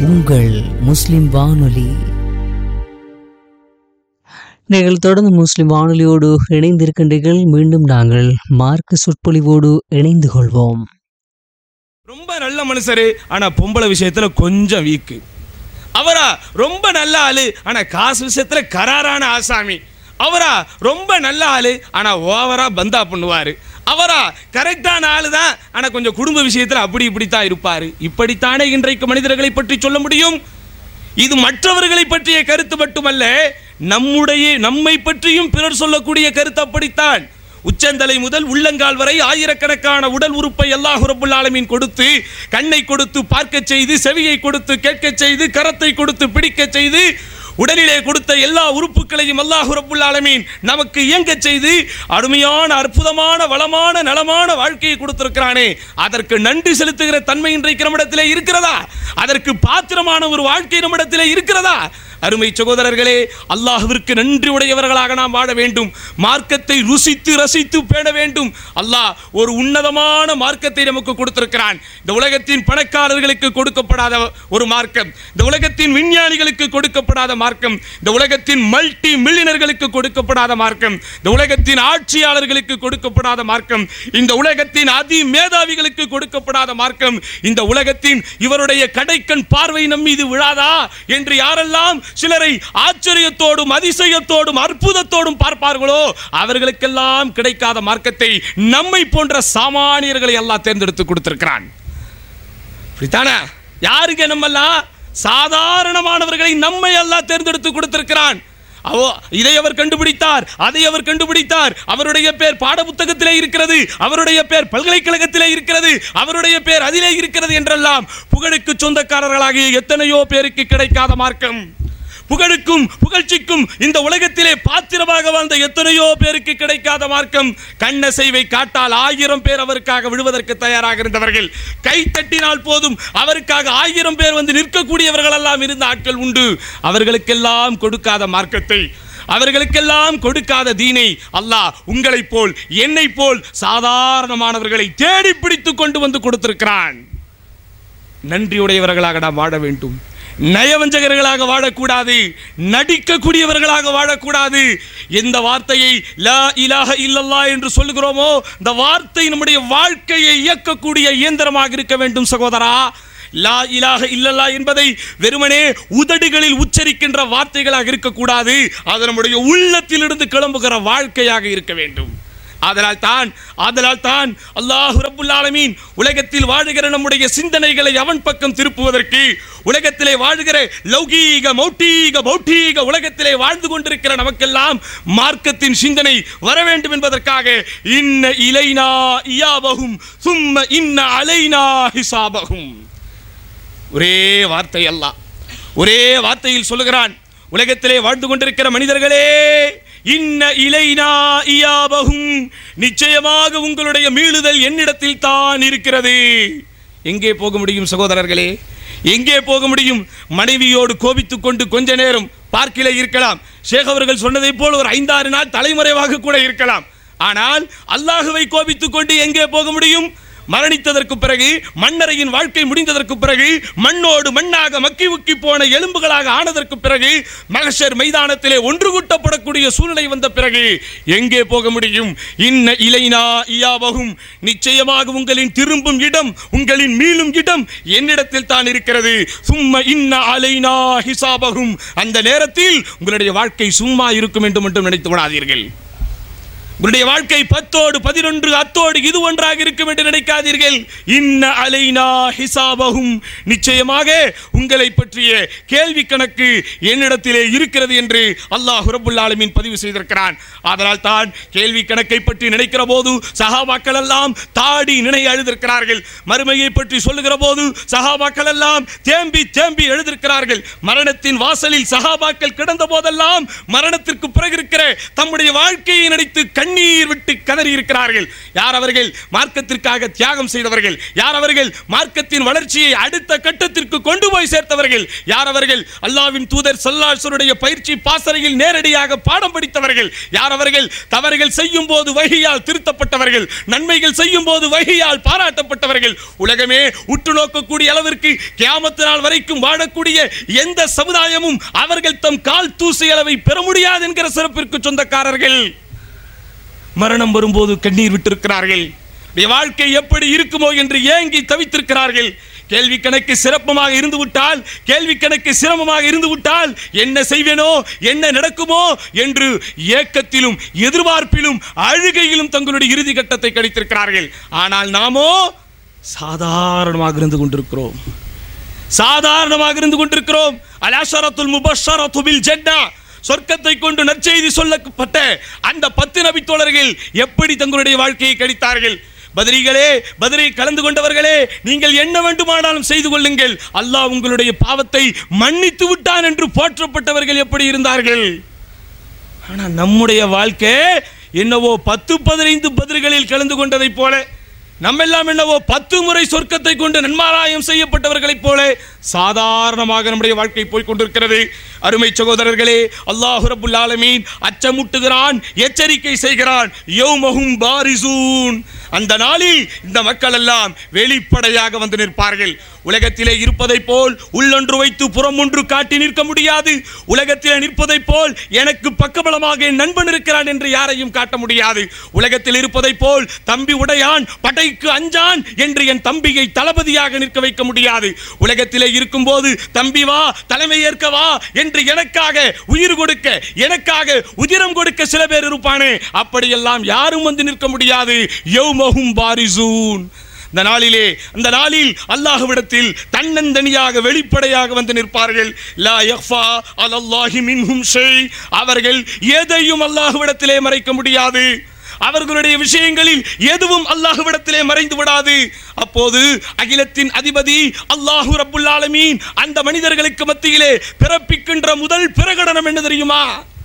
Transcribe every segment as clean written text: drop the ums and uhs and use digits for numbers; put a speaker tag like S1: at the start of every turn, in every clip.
S1: உங்கள் முஸ்லிம் வானொலி. நீங்கள் தொடர்ந்து முஸ்லிம் வானொலியோடு இணைந்திருக்கின்றீர்கள். மீண்டும் நாங்கள் மார்க்க சொற்பொழிவோடு இணைந்து கொள்வோம்.
S2: ரொம்ப நல்ல மனுஷரு, ஆனா பொம்பளை விஷயத்துல கொஞ்சம் வீக்கு. அவரா ரொம்ப நல்ல ஆளு, ஆனா காசு விஷயத்துல கராரான ஆசாமி. அவரா ரொம்ப நல்ல ஆளு, ஆனா ஓவரா பந்தா பண்ணுவாரு. அவரா கரெக்டான ஆளு தான், ஆனா கொஞ்சம் குடும்ப விஷயத்துல அப்படி இப்படித்தான் இருப்பாரு. இப்படித்தானே இன்றைக்கு மனிதர்களை பற்றி சொல்ல முடியும். இது மற்றவர்களை பற்றிய கருத்து மட்டுமல்ல, நம்மை பற்றியும் பிறர் சொல்லக்கூடிய கருத்து அப்படித்தான். உச்சந்தலை முதல் உள்ளங்கால் வரை ஆயிரக்கணக்கான உடல் உறுப்பை அல்லாஹ் ரப்புல் ஆலமீன் கொடுத்து, கண்ணை கொடுத்து பார்க்க செய்து, செவியை கொடுத்து கேட்க செய்து, கரத்தை கொடுத்து பிடிக்க செய்து, உடலிலே கொடுத்த எல்லா உறுப்புகளையும் அல்லாஹ் ரப்புல் ஆலமீன் நமக்கு இயங்க செய்து அருமையான அற்புதமான வளமான நலமான வாழ்க்கையை கொடுத்திருக்கிறானே, அதற்கு நன்றி செலுத்துகிற தன்மை இன்றைக்கு நம்மிடத்திலே இருக்கிறதா? அதற்கு பாத்திரமான ஒரு வாழ்க்கை நம்மிடத்திலே இருக்கிறதா? அருமை சகோதரர்களே, அல்லாஹ்விற்கு நன்றி உடையவர்களாக நாம் வாழ வேண்டும். மார்க்கத்தை ருசித்து ரசித்து பேண வேண்டும். அல்லாஹ் ஒரு உன்னதமான மார்க்கத்தை நமக்கு கொடுத்திருக்கிறான். இந்த உலகத்தின் பணக்காரர்களுக்கு கொடுக்கப்படாத ஒரு மார்க்கம், இந்த உலகத்தின் விஞ்ஞானிகளுக்கு கொடுக்கப்படாத மார்க்கம், இந்த உலகத்தின் மல்டி மில்லியனர்களுக்கு கொடுக்கப்படாத மார்க்கம், இந்த உலகத்தின் ஆட்சியாளர்களுக்கு கொடுக்கப்படாத மார்க்கம், இந்த உலகத்தின் அதி மேதாவிகளுக்கு கொடுக்கப்படாத மார்க்கம், இந்த உலகத்தின் இவருடைய கடைக்கண் பார்வை நம் மீது விழாதா என்று யாரெல்லாம் சிலரை ஆச்சரியத்தோடும் அதிசயத்தோடும் அற்புதத்தோடும் பார்ப்பார்களோ, அவர்களுக்கெல்லாம் கிடைக்காத மார்க்கத்தை நம்மை போன்ற சாமானியர்களை எல்லாம் தேர்ந்தெடுத்து கொடுத்திருக்கிறான். யாருங்க? நம்மெல்லாம் சாதாரணமானவர்களை நம்மை எல்லாம் தேர்ந்தெடுத்து கொடுத்திருக்கிறான். இதை அவர் கண்டுபிடித்தார், அதை அவர் கண்டுபிடித்தார், அவருடைய பேர் பாட புத்தகத்திலே இருக்கிறது, அவருடைய பேர் பல்கலைக்கழகத்திலே இருக்கிறது, அவருடைய பேர் அதிலே இருக்கிறது என்றெல்லாம் புகழுக்கு சொந்தக்காரர்களாகிய எத்தனையோ பேருக்கு கிடைக்காத மார்க்கம், புகழுக்கும் புகழ்ச்சிக்கும் இந்த உலகத்திலே பாத்திரமாக வாழ்ந்த எத்தனையோ பேருக்கு கிடைக்காத மார்க்கம். கண்ணசைவை காட்டால் 1000 பேர் அவருக்காக விடுவதற்கு தயாராக இருந்தவர்கள், கை தட்டினால் போதும் அவருக்காக 1000 பேர் வந்து நிற்கக்கூடியவர்கள் எல்லாம் இருந்த ஆட்கள் உண்டு. அவர்களுக்கெல்லாம் கொடுக்காத மார்க்கத்தை, அவர்களுக்கெல்லாம் கொடுக்காத தீனை அல்லாஹ் உங்களைப் போல் என்னை போல் சாதாரணமானவர்களை தேடி பிடித்து கொண்டு வந்து கொடுத்திருக்கிறான். நன்றியுடையவர்களாக நாம் வாழ வேண்டும். நயவஞ்சகர்களாக வாழக்கூடாது, நடிக்கக்கூடியவர்களாக வாழக்கூடாது. எந்த வார்த்தையை லா இலாஹ இல்லல்லாஹ் என்று சொல்லுகிறோமோ, இந்த வார்த்தை நம்முடைய வாழ்க்கையை இயக்கக்கூடிய இயந்திரமாக இருக்க வேண்டும் சகோதரா. லா இலாஹ இல்லல்லாஹ் என்பதை வெறுமனே உதடுகளில் உச்சரிக்கின்ற வார்த்தைகளாக இருக்கக்கூடாது, அது நம்முடைய உள்ளத்திலிருந்து கிளம்புகிற வாழ்க்கையாக இருக்க வேண்டும். ஆதலால் தான் அல்லாஹ் ரப்புல் ஆலமீன் உலகத்தில் வாழுகிற நம்முடைய சிந்தனைகளை அவன் பக்கம் திருப்புவதற்கு, உலகத்திலே வாழுகிற லௌகீக மௌட்டீக உலகத்திலே வாழ்ந்து கொண்டிருக்கிற நமக்கெல்லாம் மார்க்கத்தின் சிந்தனை வர வேண்டும் என்பதற்காக இன்ன இலைனா இயாபஹும் சும்ம இன்ன அலைனா ஹிசாபஹும். ஒரே வார்த்தை அல்லாஹ் ஒரே வார்த்தையில் சொல்லுகிறான், உலகத்திலே வாழ்ந்து கொண்டிருக்கிற மனிதர்களே, இன்ன இலைனா இயாபஹும், நிச்சயமாக உங்களுடைய மீளுதல் என்னிடத்தில் தான் இருக்கிறது. எங்கே போக முடியும் சகோதரர்களே? எங்கே போக முடியும்? மனைவியோடு கோபித்துக் கொண்டு கொஞ்ச நேரம் பார்க்கிலே இருக்கலாம். ஷேக் அவர்கள் சொன்னதை போல் ஒரு 5-6 நாள் தலைமறைவாக கூட இருக்கலாம். ஆனால் அல்லாஹுவை கோபித்துக் கொண்டு எங்கே போக முடியும்? மரணித்ததற்கு பிறகு, மன்னரையின் வாழ்க்கை முடிந்ததற்கு பிறகு, மண்ணோடு மண்ணாக மக்கி உக்கி போன எலும்புகளாக ஆனதற்கு பிறகு, மஹ்ஷர் மைதானத்திலே ஒன்று கூட்டப்படக்கூடிய சூழ்நிலை வந்த பிறகு எங்கே போக முடியும்? இன்ன இலைனா இயாபஹும், நிச்சயமாக உங்களின் திரும்பும் இடம், உங்களின் மீளும் இடம் என்னிடத்தில் தான் இருக்கிறது. சும்ம இன்ன அலைனா ஹிசாபஹும், அந்த நேரத்தில் உங்களுடைய வாழ்க்கை சும்மா இருக்கும் என்று மட்டும் நினைத்து விடாதீர்கள். உங்களுடைய வாழ்க்கை 10 11 அத்தோடு இது ஒன்றாக இருக்கும் என்று நினைக்காதீர்கள். இன்ன அலைனா ஹிசாபஹும், நிச்சயமாக உங்களை பற்றிய கேள்வி கணக்கு என்னிடத்திலே இருக்கிறது என்று அல்லாஹ் ரப்புல் ஆலமீன் பதிவு செய்திருக்கிறான். அதனால் தான் கேள்வி கணக்கை பற்றி நினைக்கிற போது சஹாபாக்கள் எல்லாம் தாடி நினைய எழுதியிருக்கிறார்கள். மறுமையை பற்றி சொல்லுகிற போது சஹாபாக்கள் எல்லாம் தேம்பி தேம்பி எழுதியிருக்கிறார்கள். மரணத்தின் வாசலில் சஹாபாக்கள் கிடந்த போதெல்லாம் மரணத்திற்கு பிறகு இருக்கிற தம்முடைய வாழ்க்கையை நினைத்து கண்ணீர் விட்டு கதறி இருக்கிறார்கள். யார் அவர்கள்? மார்க்கத்திற்காக தியாகம் செய்தவர்கள். யார் அவர்கள்? மார்க்கத்தின் வளர்ச்சியை அடுத்த கட்டத்திற்கு கொண்டு போய் சேர்த்தவர்கள். யார் அவர்கள்? அல்லாஹ்வின் தூதர் ஸல்லல்லாஹு அலைஹி வஸல்லம் பயிற்சி பாசறையில் நேரடியாக பாடம் படித்தவர்கள். யார் அவர்கள்? தவறுகள் செய்யும் போது வஹியால் திருத்தப்பட்டவர்கள், நன்மைகள் செய்யும் போது வஹியால் பாராட்டப்பட்டவர்கள். உலகமே உற்று நோக்கக்கூடிய அளவிற்கு கியாமத் நாள் வரைக்கும் வாழக்கூடிய எந்த சமுதாயமும் அவர்கள் தம் கால் தூசி அளவை பெற முடியாது என்கிற சிறப்பிற்கு சொந்தக்காரர்கள். மரணம் வரும்போது கண்ணீர் விட்டிருக்கிறார்கள். வாழ்க்கை எப்படி இருக்குமோ என்று ஏங்கி தவித்திருக்கிறார்கள். கேள்வி கணக்கு சிறப்பமாக இருந்து விட்டால், கேள்வி கணக்கு சிரமமாக இருந்து விட்டால் என்ன செய்வேனோ, என்ன நடக்குமோ என்று ஏக்கத்திலும் எதிர்பார்ப்பிலும் அழுகையிலும் தங்களுடைய இறுதி கட்டத்தை கழித்திருக்கிறார்கள். ஆனால் நாமோ சாதாரணமாக இருந்து கொண்டிருக்கிறோம். சாதாரணமாக இருந்து கொண்டிருக்கிறோம். அல்-அஷரத்துல் முபஷ்ஷரத்து பில் ஜன்னah, சொர்க்கத்தை கொண்டு நற்செய்தி சொல்லப்பட்ட அந்த 10 நபி தோழர்கள் எப்படி தங்களுடைய வாழ்க்கையை கழித்தார்கள்? பத்ரீகளே, பத்ரை கலந்து கொண்டவர்களே, நீங்கள் என்ன வேண்டுமானாலும் செய்து கொள்ளுங்கள், அல்லாஹ் உங்களுடைய பாவத்தை மன்னித்து விட்டான் என்று போற்றப்பட்டவர்கள் எப்படி இருந்தார்கள்? ஆனால் நம்முடைய வாழ்க்கை என்னவோ 10-15 பத்ரிகளில் கலந்து கொண்டதை போல, நம்மெல்லாம் என்னவோ 10 முறை சொர்க்கத்தை கொண்டு நன்மாராயம் செய்யப்பட்டவர்களைப் போல சாதாரணமாக நம்முடைய வாழ்க்கை போய் கொண்டிருக்கிறது. அருமை சகோதரர்களே, அல்லாஹ் ரப்புல் ஆலமீன் அச்சமூட்டுகிறான், எச்சரிக்கை செய்கிறான். யௌமஹும் பாரிசூன், அந்த நாளில் இந்த மக்கள் எல்லாம் வெளிப்படையாக வந்து நிற்பார்கள். உலகத்திலே இருப்பதை போல் உள்ளொன்று வைத்து புறம் ஒன்று காட்டி நிற்க முடியாது. உலகத்திலே நிற்பதை போல் எனக்கு பக்கபலமாக என் நண்பன் இருக்கிறான் என்று யாரையும் காட்ட முடியாது. உலகத்தில் இருப்பதை போல் தம்பி உடையான் படைக்கு அஞ்சான் என்று என் தம்பியை தளபதியாக நிற்க வைக்க முடியாது. உலகத்திலே இருக்கும் போது தம்பி வா, தலைமை ஏற்க வா என்று எனக்காக உயிர் கொடுக்க, எனக்காக உதிரம் கொடுக்க சில பேர் இருப்பானே, அப்படியெல்லாம் யாரும் வந்து நிற்க முடியாது. யௌமஹும் பாரிசூன், அந்த நாளில் அல்லாஹ்விடத்தில் தன்னந்தனியாக வெளிப்படையாக வந்து நிற்பார்கள். லா யக்ஃபா அலல்லாஹி மின்ஹும் ஷை, அவர்கள் எதையும் அல்லாஹ்விடத்திலே மறைக்க முடியாது. அவர்களுடைய விஷயங்களில் எதுவும் அல்லாஹ்விடத்திலே மறைந்து விடாது. அப்போது அகிலத்தின் அதிபதி அல்லாஹ் ரப்புல் ஆலமீன் அந்த மனிதர்களுக்கு மத்தியிலே பிறப்பிக்கின்ற முதல் பிரகடனம் என்ன தெரியுமா?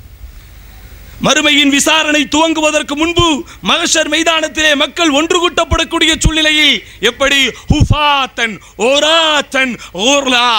S2: மறுமையின் விசாரணை துவங்குவதற்கு முன்பு மஹ்ஷர் மைதானத்திலே மக்கள் ஒன்று கூட்டப்படக்கூடிய சூழ்நிலையில் எப்படி ஹுஃபாத்தன் ஓராத்தன் ஓர்லா,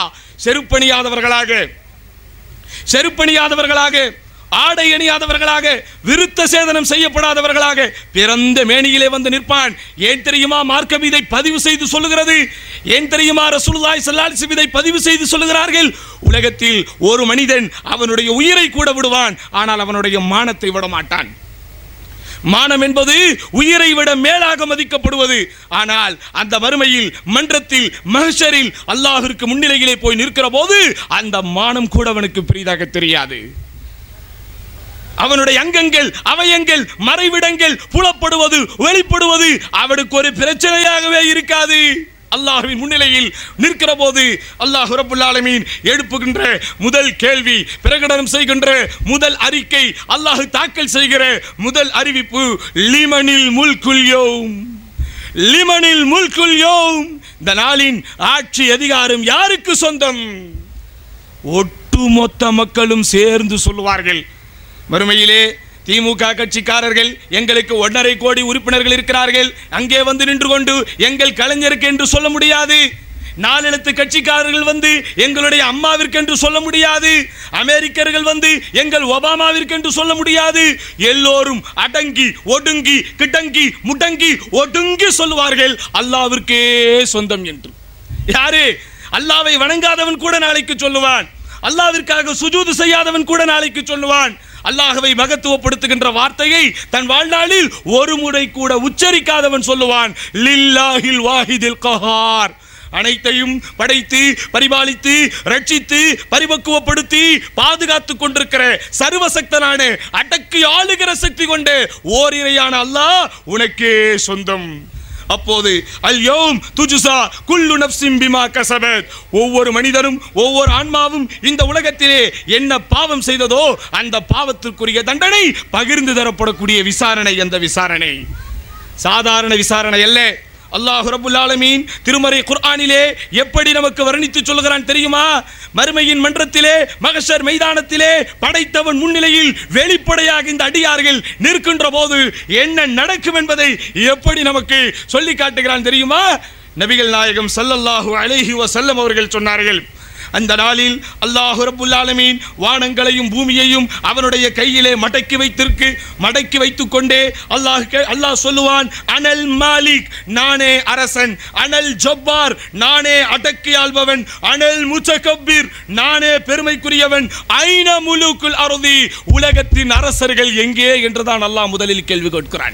S2: செருப்பணியாதவர்களாக, ஆடை அணியாதவர்களாக, விருத்த சேதனம் செய்யப்படாதவர்களாக பிறந்த மேனியிலே வந்து நிற்பான். ஏன் தெரியுமா மார்க்கம் இதை பதிவு செய்து சொல்லுகிறது? ஏன் தெரியுமா ரசூலுல்லாஹி ஸல்லல்லாஹு அலைஹி வஸல்லம் இதை பதிவு செய்து சொல்லுகிறார்கள்? உலகத்தில் ஒரு மனிதன் அவனுடைய உயிரை கூட விடுவான், ஆனால் அவனுடைய மானத்தை விட மாட்டான். மானம் என்பது உயிரை விட மேலாக மதிக்கப்படுவது. ஆனால் அந்த மறுமையில் மன்றத்தில் மஹ்ஷரில் அல்லாஹ்விற்கு முன்னிலையிலே போய் நிற்கிற போது அந்த மானம் கூட அவனுக்கு பெரிதாக தெரியாது. அவனுடைய அங்கங்கள், அவயங்கள், மறைவிடங்கள் புலப்படுவது, வெளிப்படுவது அவனுக்கு ஒரு பிரச்சனையாகவே இருக்காது. அல்லாஹ்வின் முன்னிலையில் நிற்கிற போது அல்லாஹ் ரப்புல் ஆலமீன் எழுப்புகின்ற முதல் கேள்வி, பிரகடனம் செய்கின்ற முதல் அறிக்கை, அல்லாஹ் தாக்கல் செய்கிற முதல் அறிவிப்பு, லிமனில் முல்குல் யௌம், லிமனில் முல்குல் யௌம், இந்த நாளின் ஆட்சி அதிகாரம் யாருக்கு சொந்தம்? ஒட்டுமொத்த மக்களும் சேர்ந்து சொல்லுவார்கள். மறுமையிலே திமுக கட்சிக்காரர்கள் எங்களுக்கு 1.5 கோடி உறுப்பினர்கள் இருக்கிறார்கள், அங்கே வந்து நின்று கொண்டு எங்கள் கலைஞருக்கு என்று சொல்ல முடியாது. 4 எழுத்து கட்சிக்காரர்கள் வந்து எங்களுடைய அம்மாவிற்கு என்று சொல்ல முடியாது. அமெரிக்கர்கள் வந்து எங்கள் ஒபாமாவிற்கு என்று சொல்ல முடியாது. எல்லோரும் அடங்கி ஒடுங்கி கிடங்கி முடங்கி ஒடுங்கி சொல்லுவார்கள் அல்லாஹ்விற்கே சொந்தம் என்று. யாரு? அல்லாஹ்வை வணங்காதவன் கூட நாளைக்கு சொல்லுவான். அல்லாஹ்விற்காக சுஜூது செய்யாதவன் கூட நாளைக்கு சொல்லுவான். அல்லாஹ்வை மகத்துவப்படுத்துகின்ற வார்த்தையை தன் வாழ்நாளில் ஒரு முறை கூட உச்சரிக்காதவன் சொல்லுவான், லில்லாஹில் வாஹிதில் கஹார், அனைத்தையும் படைத்து பரிபாலித்து ரட்சித்து பரிபக்குவப்படுத்தி பாதுகாத்துக் கொண்டிருக்கிற சர்வசக்தனான அடக்கி ஆளுகிற சக்தி கொண்ட ஓரிரையான அல்லாஹ் உனக்கே சொந்தம். அப்போது அல் யௌம் துஜ்ஸா குல்லு நஃப்ஸின் பிமா கஸபத், ஒவ்வொரு மனிதனும் ஒவ்வொரு ஆன்மாவும் இந்த உலகத்திலே என்ன பாவம் செய்ததோ அந்த பாவத்திற்குரிய தண்டனை பகிர்ந்து தரப்படக்கூடிய விசாரணை. அந்த விசாரணை சாதாரண விசாரணை அல்ல. அல்லாஹ் ரப்புல் ஆலமீன் திருமறை குர்ஆனிலே எப்படி நமக்கு வர்ணித்து சொல்கிறான் தெரியுமா? மறுமையின் மன்றத்திலே, மகஷர் மைதானத்திலே படைத்தவன் முன்னிலையில் வெளிப்படையாக இந்த அடியார்கள் நிற்கின்ற போது என்ன நடக்கும் என்பதை எப்படி நமக்கு சொல்லி காட்டுகிறான் தெரியுமா? நபிகள் நாயகம் ஸல்லல்லாஹு அலைஹி வஸல்லம் அவர்கள் சொன்னார்கள், அந்த நாளில் அல்லாஹ் ரப்புல் ஆலமீன் வானங்களையும் பூமியையும் அவனுடைய கையிலே மடக்கி வைத்துக் கொண்டே அல்லாஹ் சொல்லுவான், அனல் மாலிக், நானே அரசன், அனல் ஜப்பார், நானே அடக்கி ஆள்பவன், அனல் முத்தகப்பீர், நானே பெருமைக்குரியவன், ஐன முலூக்குல் அர்தி, உலகத்தின் அரசர்கள் எங்கே என்றுதான் அல்லாஹ் முதலில் கேள்வி கேட்கிறான்.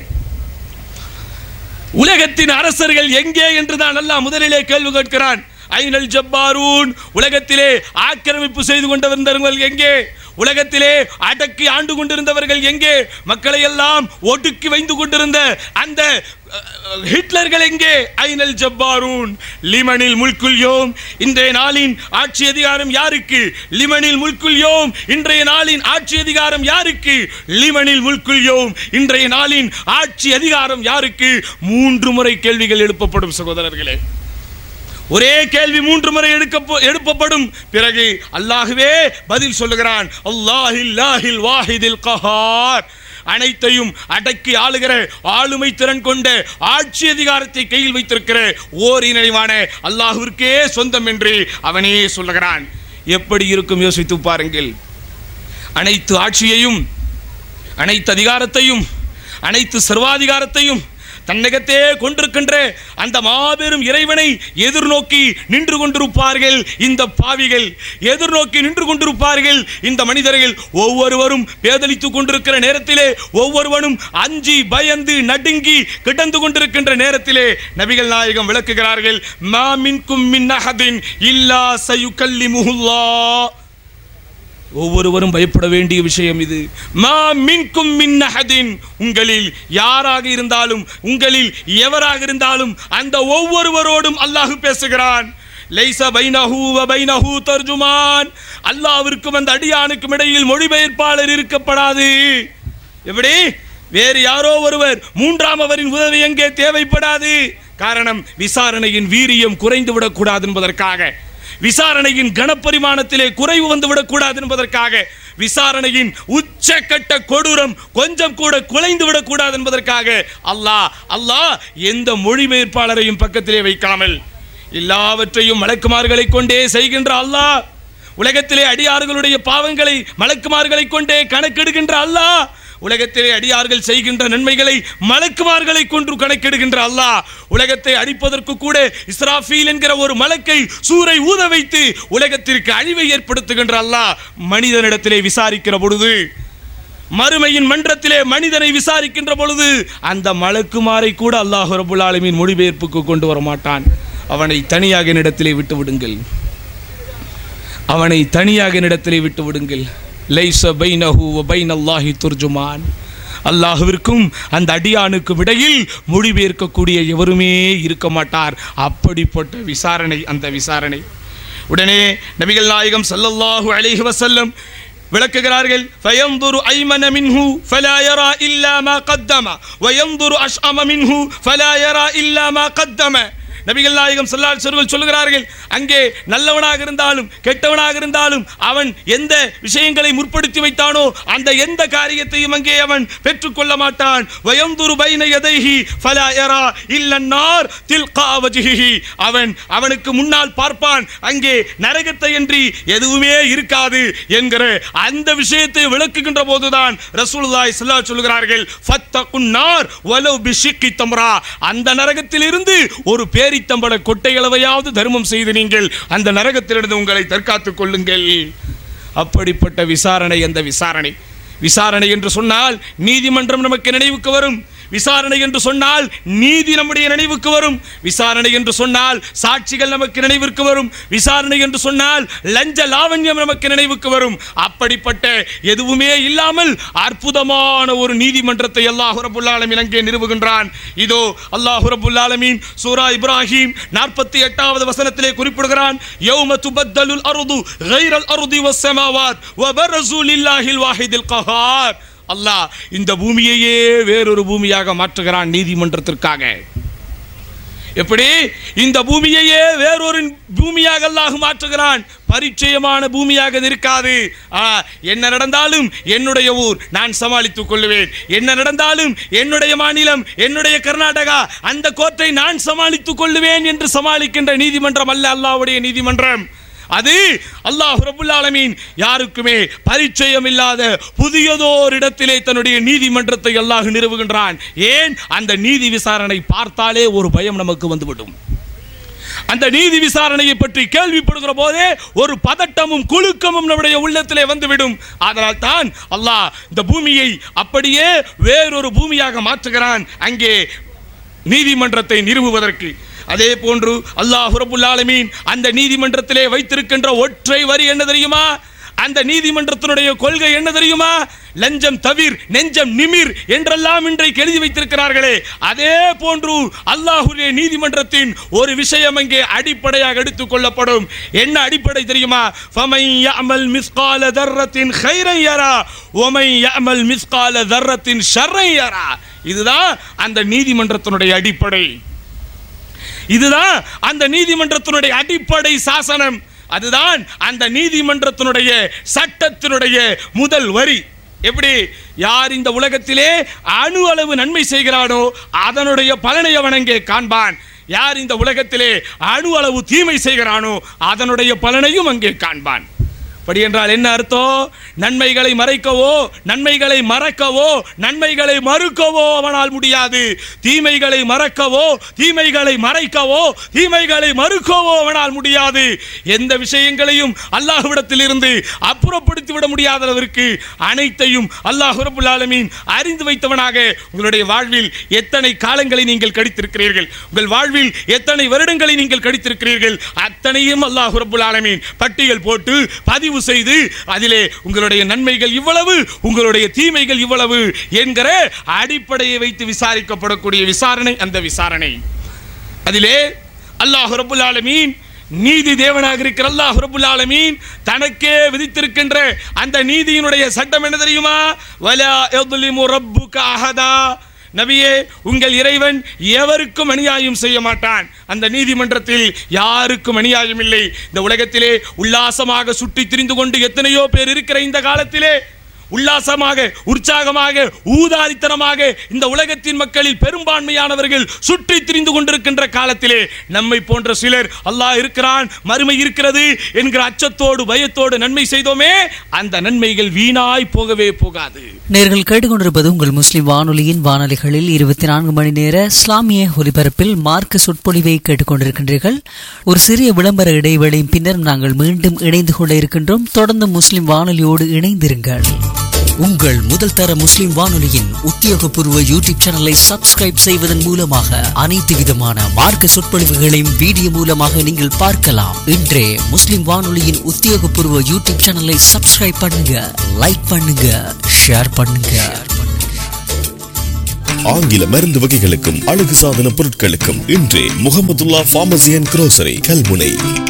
S2: உலகத்தின் அரசர்கள் எங்கே என்றுதான் அல்லாஹ் முதலிலே கேள்வி கேட்கிறான். ஐனல் ஜப்பாரூன், உலகத்திலே ஆக்கிரமிப்பு செய்து கொண்டிருந்தவர்கள் எங்கே? உலகத்திலே அடக்கி ஆண்டு கொண்டிருந்தவர்கள் எங்கே? மக்களை எல்லாம் ஒடுக்கி வைத்து கொண்டிருந்த அந்த ஹிட்லர்கள் எங்கே? ஐனல் ஜப்பாரூன். லிமனில் முல்குல் யோம், இன்றைய நாளின் ஆட்சி அதிகாரம் யாருக்கு? லிமனில் முல்குல் யோம், இன்றைய நாளின் ஆட்சி அதிகாரம் யாருக்கு? லிமனில் முல்குல் யோம், இன்றைய நாளின் ஆட்சி அதிகாரம் யாருக்கு? 3 முறை கேள்விகள் எழுப்பப்படும் சகோதரர்களே. ஒரே கேள்வி 3 முறை எழுப்பப்படும். பிறகு அல்லாஹ்வே பதில் சொல்லுகிறான், அல்லாஹில் வாஹிதில் கஹார், அனைத்தையும் அடக்கி ஆளுகிற ஆளுமை திறன் கொண்ட ஆட்சி அதிகாரத்தை கையில் வைத்திருக்கிற ஓரிணைவான அல்லாஹ்விற்கே சொந்தம் என்று அவனே சொல்லுகிறான். எப்படி இருக்கும் யோசித்து பாருங்கள். அனைத்து ஆட்சியையும், அனைத்து அதிகாரத்தையும், அனைத்து சர்வாதிகாரத்தையும் தன்னகத்தே கொண்டிருக்கின்ற அந்த மாபெரும் இறைவனை எதிர்நோக்கி நின்று கொண்டிருப்பார்கள் இந்த பாவிகள், எதிர்நோக்கி நின்று கொண்டிருப்பார்கள் இந்த மனிதர்கள். ஒவ்வொருவரும் பேதலித்துக் கொண்டிருக்கிற நேரத்திலே, ஒவ்வொருவனும் அஞ்சி பயந்து நடுங்கி கிடந்து கொண்டிருக்கின்ற நேரத்திலே நபிகள் நாயகம் விளக்குகிறார்கள், மா மின்கும் மின் அஹதின் இல்லா சயுகல்லிமுஹுல்லாஹ். ஒவ்வொருவரும் பயப்பட வேண்டிய விஷயம் இது. மா மின்கும் மின் அஹதின், உங்களில் யாராக இருந்தாலும், உங்களில் எவராக இருந்தாலும் அந்த ஒவ்வொருவரோடும் அல்லாஹ் பேசுகிறான். லைஸ பைனஹு வ பைனஹு தர்ஜுமான், அல்லாஹ்விற்கும் அந்த அடியானுக்கும் இடையில் மொழிபெயர்ப்பாளர் இருக்கப்படாது. எப்படி? வேறு யாரோ ஒருவர், 3ஆமவரின் உதவி எங்கே தேவைப்படாது. காரணம், விசாரணையின் வீரியம் குறைந்து விடக்கூடாது என்பதற்காக, விசாரணையின் கனப்பரிமாணத்திலே குறைவு வந்துவிடக் கூடாது என்பதற்காக, விசாரணையின் உச்சக்கட்ட கொடூரம் கொஞ்சம் கூட குலைந்து விடக்கூடாது என்பதற்காக அல்லாஹ் எந்த மொழிபெயர்ப்பாளரையும் பக்கத்திலே வைக்காமல் எல்லாவற்றையும் மலக்குமார்களை கொண்டே செய்கின்ற அல்லாஹ், உலகத்திலே அடியார்களுடைய பாவங்களை மலக்குமார்களை கொண்டே கணக்கெடுக்கின்ற அல்லாஹ், உலகத்திலே அடியார்கள் செய்கின்ற நன்மைகளை மலக்குமார்களை கொண்டு கணக்கெடுக்கின்ற அல்லாஹ், உலகத்தை அழிப்பதற்கு கூட இஸ்ராஃபீல் என்கிற ஒரு மலக்கை சூரை ஊத வைத்து உலகத்திற்கு அழிவை ஏற்படுத்துகின்ற அல்லாஹ் மனிதனிடத்திலே விசாரிக்கிற பொழுது, மறுமையின் மன்றத்திலே மனிதனை விசாரிக்கின்ற பொழுது அந்த மலக்குமாரை கூட அல்லாஹ் ரப்புல் ஆலமீன் மொழிபெயர்ப்புக்கு கொண்டு வர மாட்டான். அவனை தனியாக என்னிடத்திலே விட்டு விடுங்கள், அவனை தனியாக என்னிடத்திலே விட்டு விடுங்கள். லைஸ பைனஹு வ பைனல்லாஹி துர்ஜுமான், அல்லாஹ்விற்கும் அந்த அடியானுக்கும் இடையில் மொழிபெயர்க்கக்கூடிய எவருமே இருக்க மாட்டார். அப்படிப்பட்ட விசாரணை அந்த விசாரணை. உடனே நபிகள் நாயகம் ஸல்லல்லாஹு அலைஹி வஸல்லம் விளக்குகிறார்கள், ஃபயன்துரு ஐமன மின்ஹு ஃபலா யரா இல்லா மா கத்தம வயன்துரு அஷ்அம மின்ஹு ஃபலா யரா இல்லா மா கத்தம. நபிகள் நாயகம் ஸல்லல்லாஹு அலைஹி வஸல்லம் சொல்லுகிறார்கள், அங்கே நல்லவனாக இருந்தாலும் கெட்டவனாக இருந்தாலும் அவன் எந்த விஷயங்களை முற்படுத்தி வைத்தானோ அந்த எந்த காரியத்தையும் அங்கே அவன் பெற்றுக்கொள்ள மாட்டான். வயன்துரு பைன யதைஹி ஃபலா யரா இல்லன்னார் தில்கா வஜ்ஹிஹி, அவனுக்கு முன்னால் பார்ப்பான், அங்கே நரகத்தை அன்றி எதுவுமே இருக்காது என்கிற அந்த விஷயத்தை விளக்குகின்ற போதுதான் ரசூலுல்லாஹி ஸல்லல்லாஹு அலைஹி சொல்கிறார்கள், ஃபத்தகுன் நார் வலவ் பிஷிக்கி தம்ரா, அந்த நரகத்தில் இருந்து ஒரு பேரித்தம்பள கொட்டையளவையாவது தர்மம் செய்து நீங்கள் அந்த நரகத்திலிருந்து உங்களை தற்காத்துக் கொள்ளுங்கள். அப்படிப்பட்ட விசாரணை அந்த விசாரணை. விசாரணை என்று சொன்னால் நீதிமன்றம் நமக்கு நினைவுக்கு வரும். விசாரணை என்று சொன்னால் நீதி நம்முடைய நினைவுக்கு வரும். விசாரணை என்று சொன்னால் சாட்சிகள் நமக்கு நினைவிற்கு வரும். விசாரணை என்று சொன்னால் லஞ்ச லாவண்யம் நமக்கு நினைவுக்கு வரும். அப்படிப்பட்ட எதுவுமே இல்லாமல் அற்புதமான ஒரு நீதிமன்றத்தை அல்லாஹ் ரப்புல் ஆலமீன் அங்கே நிறுவுகின்றான். இதோ அல்லாஹ் ரப்புல் ஆலமீன் சூரா இப்ராஹிம் 48வது வசனத்திலே குறிப்பிடுகிறான், யௌம துபத்தலுல் அர்து கைரல் அர்தி வஸ்ஸமாவாத் வபரஸு லில்லாஹில் வாஹிதில் கஹார். அல்லாஹ் இந்த பூமியையே வேறொரு பூமியாக மாற்றுகிறான் நீதிமன்றத்திற்காக. எப்படி இந்த பூமியையே வேறொரு பூமியாக அல்லாஹ் மாற்றுகிறான். பரிச்சயமான பூமியாக இருக்காது. என்ன நடந்தாலும் என்னுடைய ஊர் நான் சமாளித்துக் கொள்வேன், என்ன நடந்தாலும் என்னுடைய மாநிலம் என்னுடைய கர்நாடகா அந்த கோட்டை நான் சமாளித்துக் கொள்வேன் என்று சமாளிக்கின்ற நீதிமன்றம் அல்ல அல்லாஹ்வுடைய நீதிமன்றம். அது அல்லாஹ் ரப்பல் ஆலமீன் யாருக்குமே பரிச்சயம் இல்லாத புதியதோர் இடத்திலே தன்னுடைய நீதிமன்றத்தை அல்லாஹ் நிறுவுகின்றான். ஏன்? அந்த நீதி விசாரணை பார்த்தாலே ஒரு பயம் நமக்கு வந்துவிடும். அந்த நீதி விசாரணையை பற்றி கேள்விப்படுகிற போதே ஒரு பதட்டமும் குலுக்கமும் நம்முடைய உள்ளத்திலே வந்துவிடும். அதனால் தான் அல்லாஹ் இந்த பூமியை அப்படியே வேறொரு பூமியாக மாற்றுகிறான் அங்கே நீதிமன்றத்தை நிறுவுவதற்கு. அதே போன்று அல்லாஹ் ரப்பல் ஆலமீன் அந்த நீதிமன்றத்திலே வைத்திருக்கின்ற ஒற்றை வரி என்ன தெரியுமா? அந்த நீதிமன்றத்தினுடைய கொள்கை என்ன தெரியுமா? லஞ்சம் தவிர் நெஞ்சம் நிமிர் என்றெல்லாம் இன்றைக்கு எழுதி வைத்திருக்கிறார்களே, அதே போன்று அல்லாஹ்வுடைய நீதிமன்றத்தின் ஒரு விஷயம் அங்கே அடிப்படையாக எடுத்துக் கொள்ளப்படும். என்ன அடிப்படை தெரியுமா? ஃபமன் யஅமல் மிஸ்கால தர்ரத்தின் கைரன் யரா வமன் யஅமல் மிஸ்கால தர்ரத்தின் ஷர்ரன் யரா. இதுதான் அந்த நீதிமன்றத்தினுடைய அடிப்படை. இதுதான் அந்த நீதிமன்றத்தினுடைய அடிப்படை சாசனம். அதுதான் அந்த நீதிமன்றத்தினுடைய சட்டத்தினுடைய முதல் வரி. எப்படி? யார் இந்த உலகத்திலே அணு அளவு நன்மை செய்கிறானோ அதனுடைய பலனை அவன் அங்கே காண்பான். யார் இந்த உலகத்திலே அணு அளவு தீமை செய்கிறானோ அதனுடைய பலனையும் அங்கே காண்பான். அப்படி என்றால் என்ன அர்த்தம்? நன்மைகளை மறைக்கவோ நன்மைகளை மறக்கவோ நன்மைகளை மறுக்கவோ அவனால் முடியாது. தீமைகளை மறக்கவோ தீமைகளை மறைக்கவோ தீமைகளை மறுக்கவோ அவனால் முடியாது. எந்த விஷயங்களையும் அல்லாஹ்விடத்தில் இருந்து அப்புறப்படுத்தி விட முடியாத அளவிற்கு அனைத்தையும் அல்லாஹ் ரப்பல் ஆலமீன் அறிந்து வைத்தவனாக உங்களுடைய வாழ்வில் எத்தனை காலங்களை நீங்கள் கழித்திருக்கிறீர்கள், உங்கள் வாழ்வில் எத்தனை வருடங்களை நீங்கள் கழித்திருக்கிறீர்கள், அத்தனையும் அல்லாஹ் ரப்பல் ஆலமீன் பட்டியல் போட்டு பதிவு செய்து அதிலே உங்களுடைய நன்மைகள் இவ்வளவு உங்களுடைய தீமைகள் இவ்வளவு என்கிற அடிப்படையை வைத்து விசாரிக்கப்படக்கூடிய விசாரணை அந்த விசாரணை. அதிலே அல்லாஹ் ரப்பல் ஆலமீன் நீதி தேவனாக இருக்கிற அல்லாஹ் ரப்பல் ஆலமீன் தனக்கே விதித்திருக்கின்ற அந்த நீதியினுடைய சட்டம் என்ன தெரியுமா? வலா யظلمு ரப்புக அஹதா. நபியே, உங்கள் இறைவன் எவருக்கும் அநியாயம் செய்ய மாட்டான். அந்த நீதிமன்றத்தில் யாருக்கும் அநியாயம் இல்லை. இந்த உலகத்திலே உல்லாசமாக சுற்றி திரிந்து கொண்டு எத்தனையோ பேர் இருக்கிற இந்த காலத்திலே உல்லாசமாக உற்சாகமாக ஊதாரித்தனமாக இந்த உலகத்தின் மக்களில் பெரும்பான்மையானவர்கள் சுற்றி திரிந்து கொண்டிருக்கின்ற காலத்திலே நம்மை போன்ற சிலர் அல்லாஹ் இருக்கிறான், மறுமை இருக்கிறது என்கிற அச்சத்தோடு பயத்தோடு நன்மை செய்தோமே, அந்த நன்மைகள் வீணாய் போகவே போகாது.
S1: நேர்கள் கேட்டுக்கொண்டிருப்பது உங்கள் முஸ்லிம் வானொலியின் வானொலிகளில் 24 மணி நேர இஸ்லாமிய ஒலிபரப்பில் மார்க்க சொற்பொழிவை கேட்டுக்கொண்டிருக்கின்றீர்கள். ஒரு சிறிய விளம்பர இடைவேளையின் பின்னர் நாங்கள் மீண்டும் இணைந்து கொள்ள இருக்கின்றோம். தொடர்ந்து முஸ்லிம் வானொலியோடு இணைந்திருங்கள். உங்கள் முதல் தர முஸ்லிம் வானொலியின் உத்தியோகபூர்வ யூடியூப் சேனலை சப்ஸ்கிரைப் செய்வதன் மூலமாக அனைத்து விதமான மார்க்க சொற்பொழிவுகளையும் வீடியோ மூலமாக நீங்கள் பார்க்கலாம். இன்றே முஸ்லிம் வானொலியின் உத்தியோகபூர்வ யூடியூப் சேனலை சப்ஸ்கிரைப் பண்ணுங்க, லைக் பண்ணுங்க, ஷேர் பண்ணுங்க.
S3: ஆங்கில மருந்து வகைகளுக்கும் அழகு சாதன பொருட்களுக்கும் இன்றே முஹம்மதுல்லா ஃபார்மசி அண்ட் குரோசரி கல்முனை.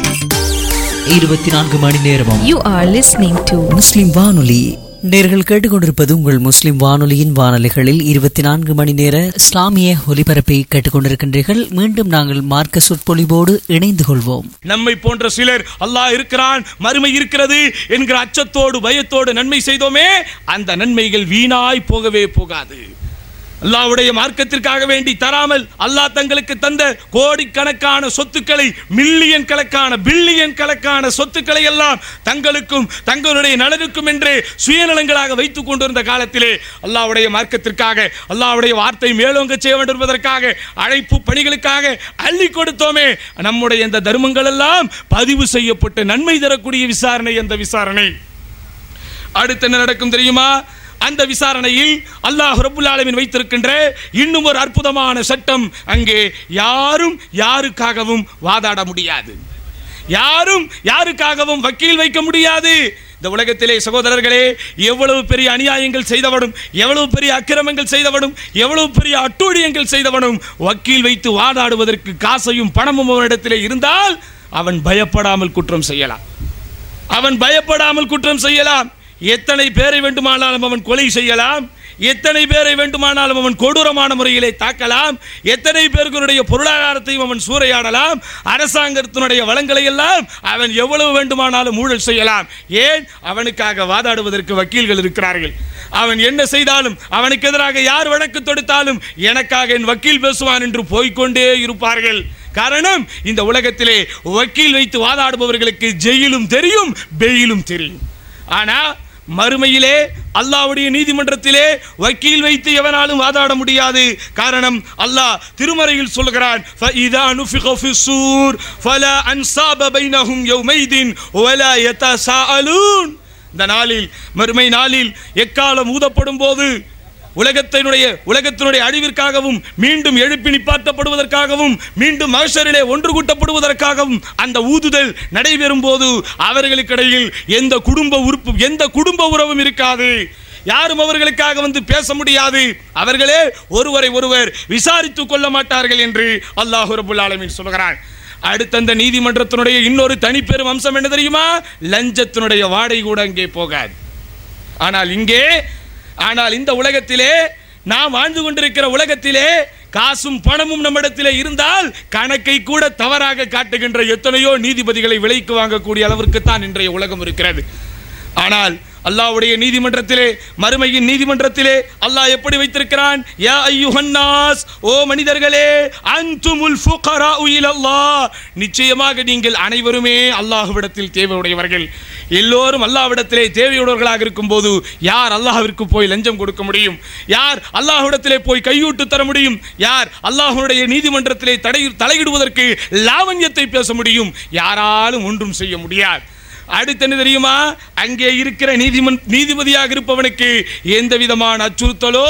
S1: 24 மணி நேரமும்
S4: You are listening to
S1: முஸ்லிம் வானொலி. நேர்கள் கேட்டுக்கொண்டிருப்பது உங்கள் முஸ்லிம் வானொலியின் வானொலிகளில் 24 மணி நேர இஸ்லாமிய ஒலிபரப்பை கேட்டுக்கொண்டிருக்கின்றீர்கள். மீண்டும் நாங்கள் மார்க்க சொற்பொழிவோடு இணைந்து கொள்வோம்.
S2: நம்மை போன்ற சிலர் அல்லாஹ் இருக்கிறான், மறுமை இருக்கிறது என்கிற அச்சத்தோடு பயத்தோடு நன்மை செய்தோமே, அந்த நன்மைகள் வீணாய் போகவே போகாது. அல்லாஹ்வுடைய மார்க்கத்திற்காக வேண்டி தராமல் அல்லாஹ் தங்களுக்கு தந்த கோடிக்கணக்கான சொத்துக்களை, மில்லியன் கணக்கான பில்லியன் கணக்கான சொத்துக்களை எல்லாம் தங்களுக்கும் தங்களுடைய நலனுக்கும் என்று சுயநலங்களாக வைத்துக் கொண்டிருந்த காலத்திலே அல்லாஹ்வுடைய மார்க்கத்திற்காக அல்லாஹ்வுடைய வார்த்தை மேலோங்க செய்ய வேண்டும் என்பதற்காக அழைப்பு பணிகளுக்காக அள்ளி கொடுத்தோமே, நம்முடைய இந்த தர்மங்கள் எல்லாம் பதிவு செய்யப்பட்டு நன்மை தரக்கூடிய விசாரணை அந்த விசாரணை. அடுத்து என்ன நடக்கும் தெரியுமா? அந்த விசாரணையில் அல்லாஹ் ரப்பல் ஆலமீன் வைத்திருக்கின்ற இன்னும் ஒரு அற்புதமான சட்டம். அங்கே யாரும் யாருக்காகவும் வாதாட முடியாது, யாரும் யாருக்காகவும் வக்கீல் வைக்க முடியாது. இந்த உலகத்திலே சகோதரர்களே, எவ்வளவு பெரிய அநியாயங்கள் செய்தவனும், எவ்வளவு பெரிய அக்கிரமங்கள் செய்தவனும், எவ்வளவு பெரிய அட்டூழியங்கள் செய்தவனும் வக்கீல் வைத்து வாதாடுவதற்கு காசையும் பணமும் அவனிடத்திலே இருந்தால் அவன் பயப்படாமல் குற்றம் செய்யலாம். அவன் பயப்படாமல் குற்றம் செய்யலாம். எத்தனை பேரை வேண்டுமானாலும் அவன் கொலை செய்யலாம், எத்தனை பேரை வேண்டுமானாலும் அவன் கொடூரமான முறையிலே தாக்கலாம், எத்தனை பேர்களுடைய பொருளாதாரத்தையும் அவன் சூறையாடலாம், அரசாங்கத்தினுடைய வளங்களை எல்லாம் அவன் எவ்வளவு வேண்டுமானாலும் ஊழல் செய்யலாம். ஏன்? அவனுக்காக வாதாடுவதற்கு வக்கீல்கள் இருக்கிறார்கள். அவன் என்ன செய்தாலும், அவனுக்கு எதிராக யார் வழக்கு தொடுத்தாலும் எனக்காக என் வக்கீல் பேசுவான் என்று போய்கொண்டே இருப்பார்கள். காரணம், இந்த உலகத்திலே வக்கீல் வைத்து வாதாடுபவர்களுக்கு ஜெயிலும் தெரியும், பெயிலும் தெரியும். ஆனா மறுமையிலே அல்லாஹ்வுடைய நீதிமன்றத்திலே வக்கீல் வைத்து எவனாலும் வாதாட முடியாது. காரணம், அல்லாஹ் திருமறையில் சொல்கிறான், ஃபஇதா நுஃபிக ஃபிஸ்ஸூர் ஃபலா அன்ஸாப பைனஹும் யௌமைதின் வலா யதஸாஅலூன். இந்த நாளில், மறுமை நாளில் எக்காலம் ஊதப்படும் போது உலகத்தினுடைய அழிவிற்காகவும் மீண்டும் எழுப்பி நிப்பாட்டப்படுவதற்காகவும் மீண்டும் மஹ்ஷரிலே ஒன்று கூட்டப்படுவதற்காகவும் அந்த ஊதுதல் நடைபெறும் போது அவர்களுக்கிடையில் எந்த குடும்ப உறவும் இருக்காது. யாரும் அவர்களுக்காக வந்து பேச முடியாது. அவர்களே ஒருவரை ஒருவர் விசாரித்துக் கொள்ள மாட்டார்கள் என்று அல்லாஹ் ரப்பல் ஆலமீன் சொல்கிறான். அடுத்த அந்த நீதிமன்றத்தினுடைய இன்னொரு தனிப்பெரும் அம்சம் என்ன தெரியுமா? லஞ்சத்தினுடைய வாடை கூட அங்கே போகாது. ஆனால் இந்த உலகத்திலே, நாம் வாழ்ந்து கொண்டிருக்கிற உலகத்திலே காசும் பணமும் நம்மிடத்திலே இருந்தால் கணக்கை கூட தவறாக காட்டுகின்ற எத்தனையோ நீதிபதிகளை விலைக்கு வாங்கக்கூடிய அளவிற்கு தான் இன்றைய உலகம் இருக்கிறது. ஆனால் அல்லாஹ்வுடைய நீதிமன்றத்திலே, மறுமையின் நீதிமன்றத்திலே அல்லாஹ் எப்படி வைத்திருக்கிறான்? யா அய்யுஹன்னாஸ், ஓ மனிதர்களே, அன்துமுல் ஃபுகராஉ இலல்லாஹ், நிச்சயமாக நீங்கள் அனைவருமே அல்லாஹ்விடத்தில் தேவையுடையவர்கள். எல்லோரும் அல்லாஹ்விடத்திலே தேவையுடையவர்களாக இருக்கும்போது யார் அல்லாஹ்விற்கு போய் லஞ்சம் கொடுக்க முடியும்? யார் அல்லாஹ்விடத்திலே போய் கையூட்டு தர முடியும்? யார் அல்லாஹ்வுடைய நீதிமன்றத்திலே தலையிடுவதற்கு லாவண்யத்தை பேச முடியும்? யாராலும் ஒன்றும் செய்ய முடியாது. அடுத்து என்ன தெரியுமா? அங்கே இருக்கிற நீதிபதியாக இருப்பவனுக்கு எந்த விதமான அச்சுறுத்தலோ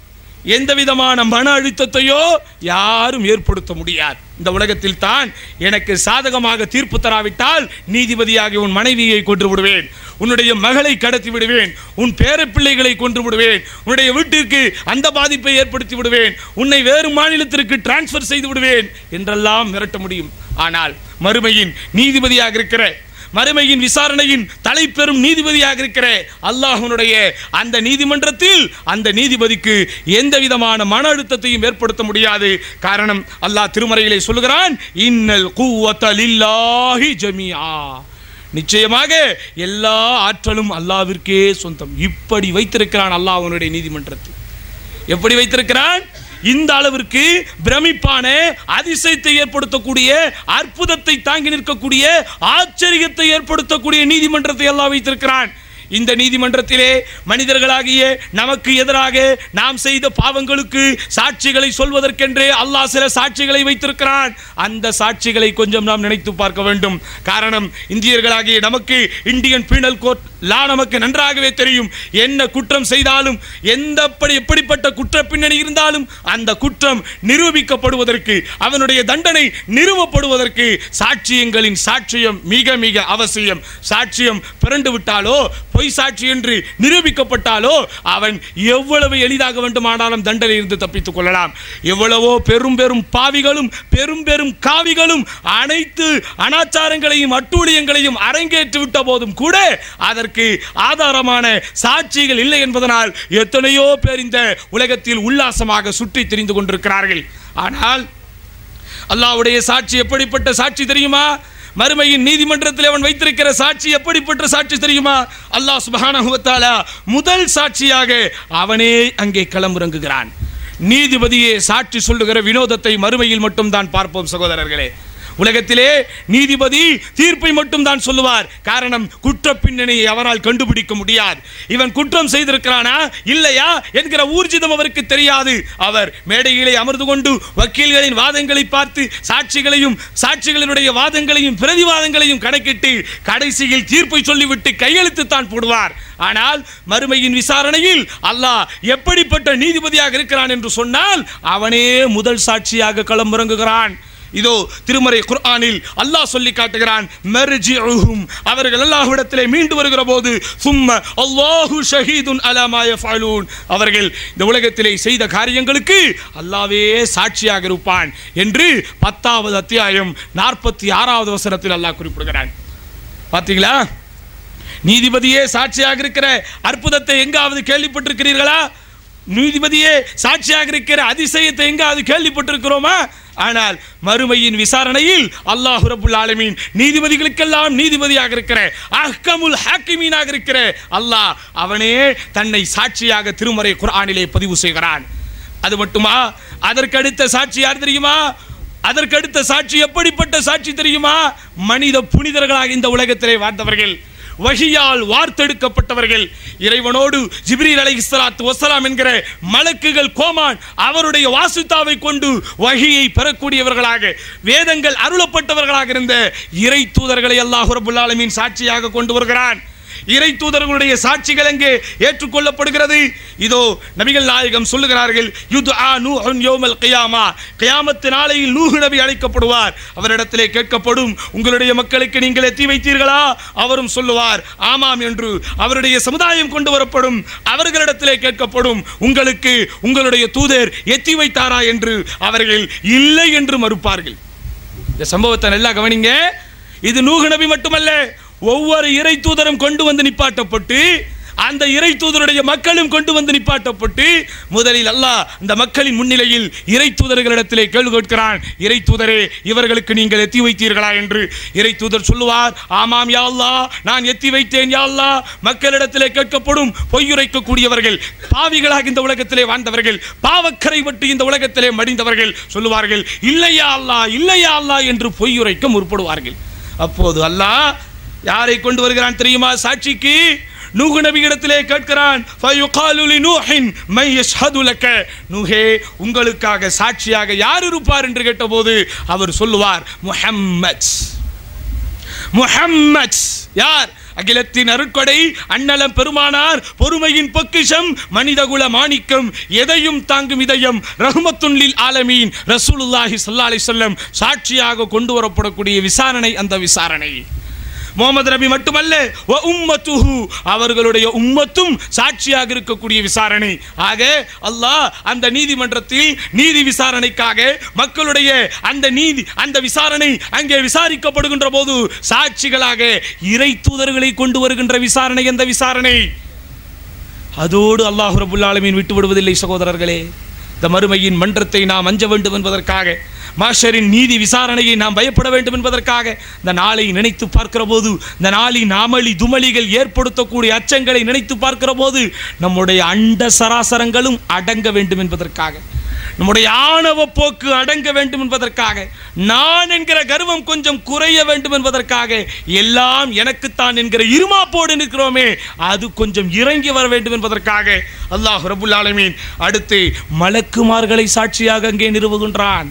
S2: எந்த விதமான மன அழுத்தத்தையோ யாரும் ஏற்படுத்த முடியாது. இந்த உலகத்தில் தான் எனக்கு சாதகமாக தீர்ப்பு தராவிட்டால் நீதிபதியாக உன் மனைவியை கொன்று விடுவேன், உன்னுடைய மகளை கடத்தி விடுவேன், உன் பேரப்பிள்ளைகளை கொன்று விடுவேன், உன்னுடைய வீட்டிற்கு அந்த பாதிப்பை ஏற்படுத்தி விடுவேன், உன்னை வேறு மாநிலத்திற்கு டிரான்ஸ்பர் செய்து விடுவேன் என்றெல்லாம் மிரட்ட முடியும். ஆனால் மறுமையின் நீதிபதியாக இருக்கிற, மறுமையின் விசாரணையின் தலைப்பெரும் நீதிபதியாக இருக்கிற அல்லாஹ்வுடைய அந்த நீதிமன்றத்தில் அந்த நீதிபதிக்கு எந்த விதமான மன அழுத்தத்தையும் ஏற்படுத்த முடியாது. காரணம், அல்லாஹ் திருமறையிலே சொல்கிறான், இன்னல் குவத லில்லாஹி ஜமீஆ, நிச்சயமாக எல்லா ஆற்றலும் அல்லாஹ்விற்கே சொந்தம். இப்படி வைத்திருக்கிறான் அல்லாஹ்வுடைய நீதிமன்றத்தில். எப்படி வைத்திருக்கிறான்? இந்த அளவிற்கு பிரமிப்பான, அதிசயத்தை ஏற்படுத்தக்கூடிய, அற்புதத்தை தாங்கி நிற்கக்கூடிய, ஆச்சரியத்தை ஏற்படுத்தக்கூடிய நீதிமன்றத்தை அல்லாஹ் வைத்திருக்கிறான். இந்த நீதிமன்றத்திலே மனிதர்களாகிய நமக்கு எதிராக நாம் செய்த பாவங்களுக்கு சாட்சிகளை சொல்வதற்கென்றே அல்லாஹ் சில சாட்சிகளை வைத்திருக்கிறான். அந்த சாட்சிகளை கொஞ்சம் நாம் நினைத்து பார்க்க வேண்டும். காரணம், இந்தியர்களாகிய நமக்கு இந்தியன் பீனல் கோட் லா நமக்கு நன்றாகவே தெரியும். என்ன குற்றம் செய்தாலும், எப்படிப்பட்ட குற்ற பின்னணி இருந்தாலும் அந்த குற்றம் நிரூபிக்கப்படுவதற்கு, அவனுடைய தண்டனை நிறுவப்படுவதற்கு சாட்சியங்களின் சாட்சியம் மிக மிக அவசியம். சாட்சியம் பிறண்டு விட்டாலோ, பொய் சாட்சி என்று நிரூபிக்கப்பட்டாலோ அவன் எவ்வளவு எளிதாக வேண்டுமானாலும் தண்டனை இருந்து தப்பித்துக் கொள்ளலாம். எவ்வளவோ பெரும் பெரும் பாவிகளும் பெரும் பெரும் காவிகளும் அனைத்து அனாச்சாரங்களையும் அட்டூழியங்களையும் அரங்கேற்றி விட்ட போதும் கூட அதற்கு ஆதாரமான சாட்சிகள் இல்லை என்பதனால் எத்தனையோ பேர் இந்த உலகத்தில் உல்லாசமாக சுற்றி திரிந்து கொண்டிருக்கிறார்கள். ஆனால் அல்லாஹ்வுடைய சாட்சி எப்படிப்பட்ட சாட்சி தெரியுமா? மறுமையின் நீதிமன்றத்தில் அவன் வைத்திருக்கிற சாட்சி எப்படிப்பட்ட சாட்சி தெரியுமா? அல்லாஹ் சுப்ஹானஹு வ தஆலா முதல் சாட்சியாக அவனே அங்கே களமிறங்குகிறான். நீதிபதியே சாட்சி சொல்லுகிற வினோதத்தை மறுமையில் மட்டும் தான் பார்ப்போம் சகோதரர்களே. உலகத்திலே நீதிபதி தீர்ப்பை மட்டும் தான் சொல்லுவார். காரணம், குற்ற பின்னணியை அவரால் கண்டுபிடிக்க முடியாது. இவன் குற்றம் செய்திருக்கிறானா இல்லையா என்கிற ஊர்ஜிதம் அவருக்கு தெரியாது. அவர் மேடையிலே அமர்ந்து கொண்டு வக்கீல்களின் வாதங்களை பார்த்து சாட்சிகளினுடைய வாதங்களையும் பிரதிவாதங்களையும் கணக்கிட்டு கடைசியில் தீர்ப்பை சொல்லிவிட்டு கையெழுத்து தான் போடுவார். ஆனால் மறுமையின் விசாரணையில் அல்லாஹ் எப்படிப்பட்ட நீதிபதியாக இருக்கிறான் என்று சொன்னால் அவனே முதல் சாட்சியாக களமிறங்குகிறான். இதோ திருமறை குர்ஆனில் அல்லாஹ் சொல்லி காட்டுகிறான், மர்ஜிஉஹும், அவர்கள் அல்லாஹ்விடத்திலே மீண்டு வருகிற போது சும்ம அல்லாஹு ஷஹீதுன் அலா மா யஃஅலூன், அவர்கள் இந்த உலகத்திலே செய்த காரியங்களுக்கு அல்லாஹ்வே சாட்சியாக இருப்பான் என்று 10வது அத்தியாயம் 46வது வசனத்தில் அல்லாஹ் குறிப்பிடுகிறான். பாத்தீங்களா? நீதிபதியே சாட்சியாக இருக்கிற அற்புதத்தை எங்காவது கேள்விப்பட்டிருக்கிறீர்களா? நீதிபதியே சாட்சியாக இருக்கிற அதிசயத்தை எங்காவது கேள்விப்பட்டிருக்கிறோமா? ஆனால் மறுமையின் விசாரணையில் அல்லாஹ் ரப்புல் ஆலமீன் நீதிபதிகளுக்கெல்லாம் நீதிபதியாக இருக்கிற அஹ்கமுல் ஹாக்கிமீனாக இருக்கிற அல்லாஹ் அவனே தன்னை சாட்சியாக திருமறை குர்ஆனிலே பதிவு செய்கிறான். அது மட்டுமா, அதற்கடுத்த சாட்சி யார் தெரியுமா? அதற்கடுத்த சாட்சி எப்படிப்பட்ட சாட்சி தெரியுமா? மனித புனிதர்களாக இந்த உலகத்திலே வாழ்ந்தவர்கள், வஹியால் வார்த்தெடுக்கப்பட்டவர்கள், இறைவனோடு ஜிப்ரீல் அலைஹிஸ்ஸலாத்து வஸ்ஸலாம் என்கிற மலக்குகள் கோமான் அவருடைய வாசித்தாவை கொண்டு வஹியை பெறக்கூடியவர்களாக வேதங்கள் அருளப்பட்டவர்களாக இருந்த இறை தூதர்களை அல்லாஹ் ரப்புல் ஆலமீன் சாட்சியாக கொண்டு வருகிறான். இறை தூதர்களுடைய சாட்சிகள் எங்கே ஏற்றுக்கொள்ளப்படுகிறது? இதோ நபிகள் நாயகம் சொல்லுகிறார்கள், யுத்ஆ நூஹுன் யௌமல் கியாமா, கியாமத் நாளையில் நூஹ் நபி அழைக்கப்படுவார். அவரிடத்திலே கேட்கப்படும், உங்களுடைய மக்களுக்கு நீங்கள் எத்தி வைத்தீர்களா? அவரும் சொல்லுவார் ஆமாம் என்று. அவருடைய சமுதாயம் கொண்டு வரப்படும். அவர்களிடத்திலே கேட்கப்படும், உங்களுக்கு உங்களுடைய தூதர் எத்தி வைத்தாரா என்று. அவர்கள் இல்லை என்று மறுப்பார்கள். இந்த சம்பவத்தை நல்லா கவனிங்க. இது நூஹ் நபி மட்டுமல்ல, ஒவ்வொரு இறை தூதரும் கொண்டு வந்து நிப்பாட்டப்பட்டு, அந்த இறை தூதருடைய மக்களும் கொண்டு வந்து நிப்பாட்டப்பட்டு, முதலில் அல்லாஹ் இந்த மக்களின் முன்னிலையில் இறை தூதர்களிடத்திலே கேள்வி கேட்கிறான், இறை தூதரே இவர்களுக்கு நீங்கள் எத்தி வைத்தீர்களா என்று. இறை தூதர் சொல்லுவார், ஆமாம் யா அல்லாஹ், நான் எத்தி வைத்தேன் யா அல்லாஹ். மக்களிடத்திலே கேட்கப்படும், பொய்யுரைக்கக்கூடியவர்கள், பாவிகளாக இந்த உலகத்திலே வாழ்ந்தவர்கள், பாவக்கரை விட்டு இந்த உலகத்திலே மடிந்தவர்கள் சொல்லுவார்கள், இல்லையா அல்லாஹ், இல்லையா அல்லாஹ் என்று பொய்யுரைக்க முற்படுவார்கள். அப்போது அல்லாஹ் யாரை கொண்டு வருகிறான் தெரியுமா சாட்சிக்கு? நூஹ் நபியிடத்திலே கேட்கிறான், ஃபயுகாலு லிநூஹின் மை யஷ்ஹது லக, நூஹே உங்களுக்காக சாட்சியாக யார் இருப்பார் என்று கேட்டபோது அவர் சொல்லுவார், முஹம்மத். முஹம்மத் யார்? அகிலத்தின் அருட்கொடை, அண்ணலம் பெருமானார், பொறுமையின் பொக்கிஷம், மனிதகுல மாணிக்கம், எதையும் தாங்கும் இதயம், ரஹ்மத்துன் லில் ஆலமீன் ரசூலுல்லாஹி ஸல்லல்லாஹு அலைஹி வஸல்லம் சாட்சியாக கொண்டு வரப்படக்கூடிய விசாரணை. அந்த விசாரணை முஹம்மது நபி மட்டுமல்ல, வ உம்மத்துஹு அவர்களுடைய உம்மத்தும் சாட்சியாக இருக்கக்கூடிய விசாரணை. ஆக அல்லாஹ் அந்த நீதிமன்றத்தில் நீதி விசாரணைக்காக மக்களுடைய அந்த விசாரணை அங்கே விசாரிக்கப்படுகின்ற போது சாட்சிகளாக இறை தூதர்களை கொண்டு வருகின்ற விசாரணை. அந்த விசாரணை அதோடு அல்லாஹ் ரப்புல் ஆலமீன் விட்டு விடுவதில்லை சகோதரர்களே. இந்த மறுமையின் மன்றத்தை நாம் அஞ்ச வேண்டும் என்பதற்காக, மாஷரின் நீதி விசாரணையை நாம் பயப்பட வேண்டும் என்பதற்காக, இந்த நாளை நினைத்து பார்க்கிற போது, இந்த நாளின் அமளி துமளிகள் ஏற்படுத்தக்கூடிய அச்சங்களை நினைத்து பார்க்கிற போது நம்முடைய அண்ட சராசரங்களும் அடங்க வேண்டும் என்பதற்காக, நம்முடைய ஆணவ போக்கு அடங்க வேண்டும் என்பதற்காக, நான் என்கிற கர்வம் கொஞ்சம் குறைய வேண்டும் என்பதற்காக, எல்லாம் எனக்குத்தான் என்கிற இருமாப்போடு நிற்கிறோமே அது கொஞ்சம் இறங்கி வர வேண்டும் என்பதற்காக அல்லாஹ் ரப்புல் ஆலமீன் அடுத்து மலக்குமார்களை சாட்சியாக அங்கே நிறுவுகின்றான்.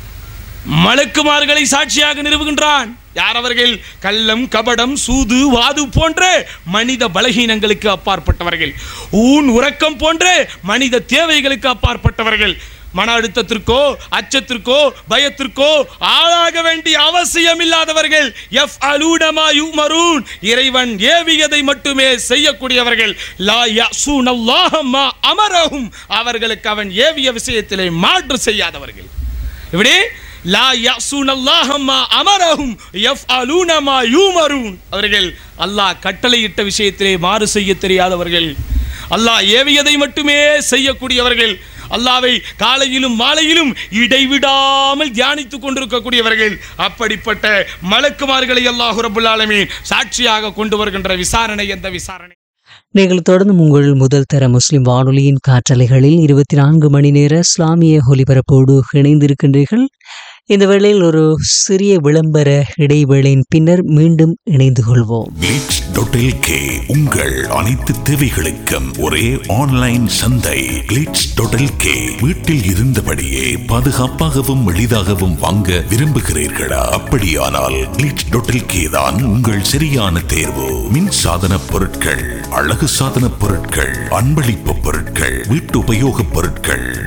S2: மலக்குமார்களை சாட்சியாக நிறுவுகின்றான். யார் அவர்கள்? கள்ளம், கபடம், சூது, வாது போன்ற மனித பலகீனங்களுக்கு அப்பாற்பட்டவர்கள், ஊன் உறக்கம் போன்ற மனித தேவைகளுக்கு அப்பாற்பட்டவர்கள், மன அழுத்தத்திற்கோ அச்சத்திற்கோ பயத்திற்கோ ஆளாக வேண்டிய அவசியம் இல்லாதவர்கள், யஃஅலூன மா யுமரூன் இறைவன் ஏவியதை மட்டுமே செய்யக்கூடியவர்கள், லா யஸூனல்லாஹ மா அமரஹும் அவர்களுக்கு அவன் ஏவிய விஷயத்திலே மாற்று செய்யாதவர்கள். இப்படி லா யஸூனல்லாஹ மா அமரஹும் யஃஅலூன மா யுமரூன் அவர்கள் அல்லாஹ் கட்டளையிட்ட விஷயத்திலே மாறு செய்ய தெரியாதவர்கள், அல்லாஹ் ஏவியதை மட்டுமே செய்யக்கூடியவர்கள், அல்லாஹ்வை காலையிலும் மாலையிலும் இடைவிடாமல் தியானித்துக் கொண்டிருக்கக்கூடியவர்கள். அப்படிப்பட்ட மலக்குமார்களை அல்லாஹ் ரப்புல் ஆலமீன் சாட்சியாக கொண்டு வருகின்ற விசாரணை. எந்த விசாரணை?
S1: நீங்கள் தொடர்ந்து உங்கள் முதல் தர முஸ்லிம் வானொலியின் காற்றலைகளில் 24 மணி நேர இஸ்லாமிய ஒலிபரப்போடு இணைந்திருக்கின்றீர்கள். இந்த வேளையில் ஒரு சிறிய விளம்பர இடைவேளையின் பின்னர் மீண்டும் இணைந்து கொள்வோம்.
S4: glitch.lk உங்கள் அனைத்து தேவைகளுக்கும் ஒரே ஆன்லைன் சந்தை. glitch.lk வீட்டில் இருந்தபடியே பாதுகாப்பாகவும் எளிதாகவும் வாங்க விரும்புகிறீர்களா? அப்படியானால் glitch.lk தான் உங்கள் சரியான தேர்வு. மின் சாதன பொருட்கள், அழகு சாதன பொருட்கள், அன்பளிப்பு பொருட்கள், வீட்டு உபயோக பொருட்கள்,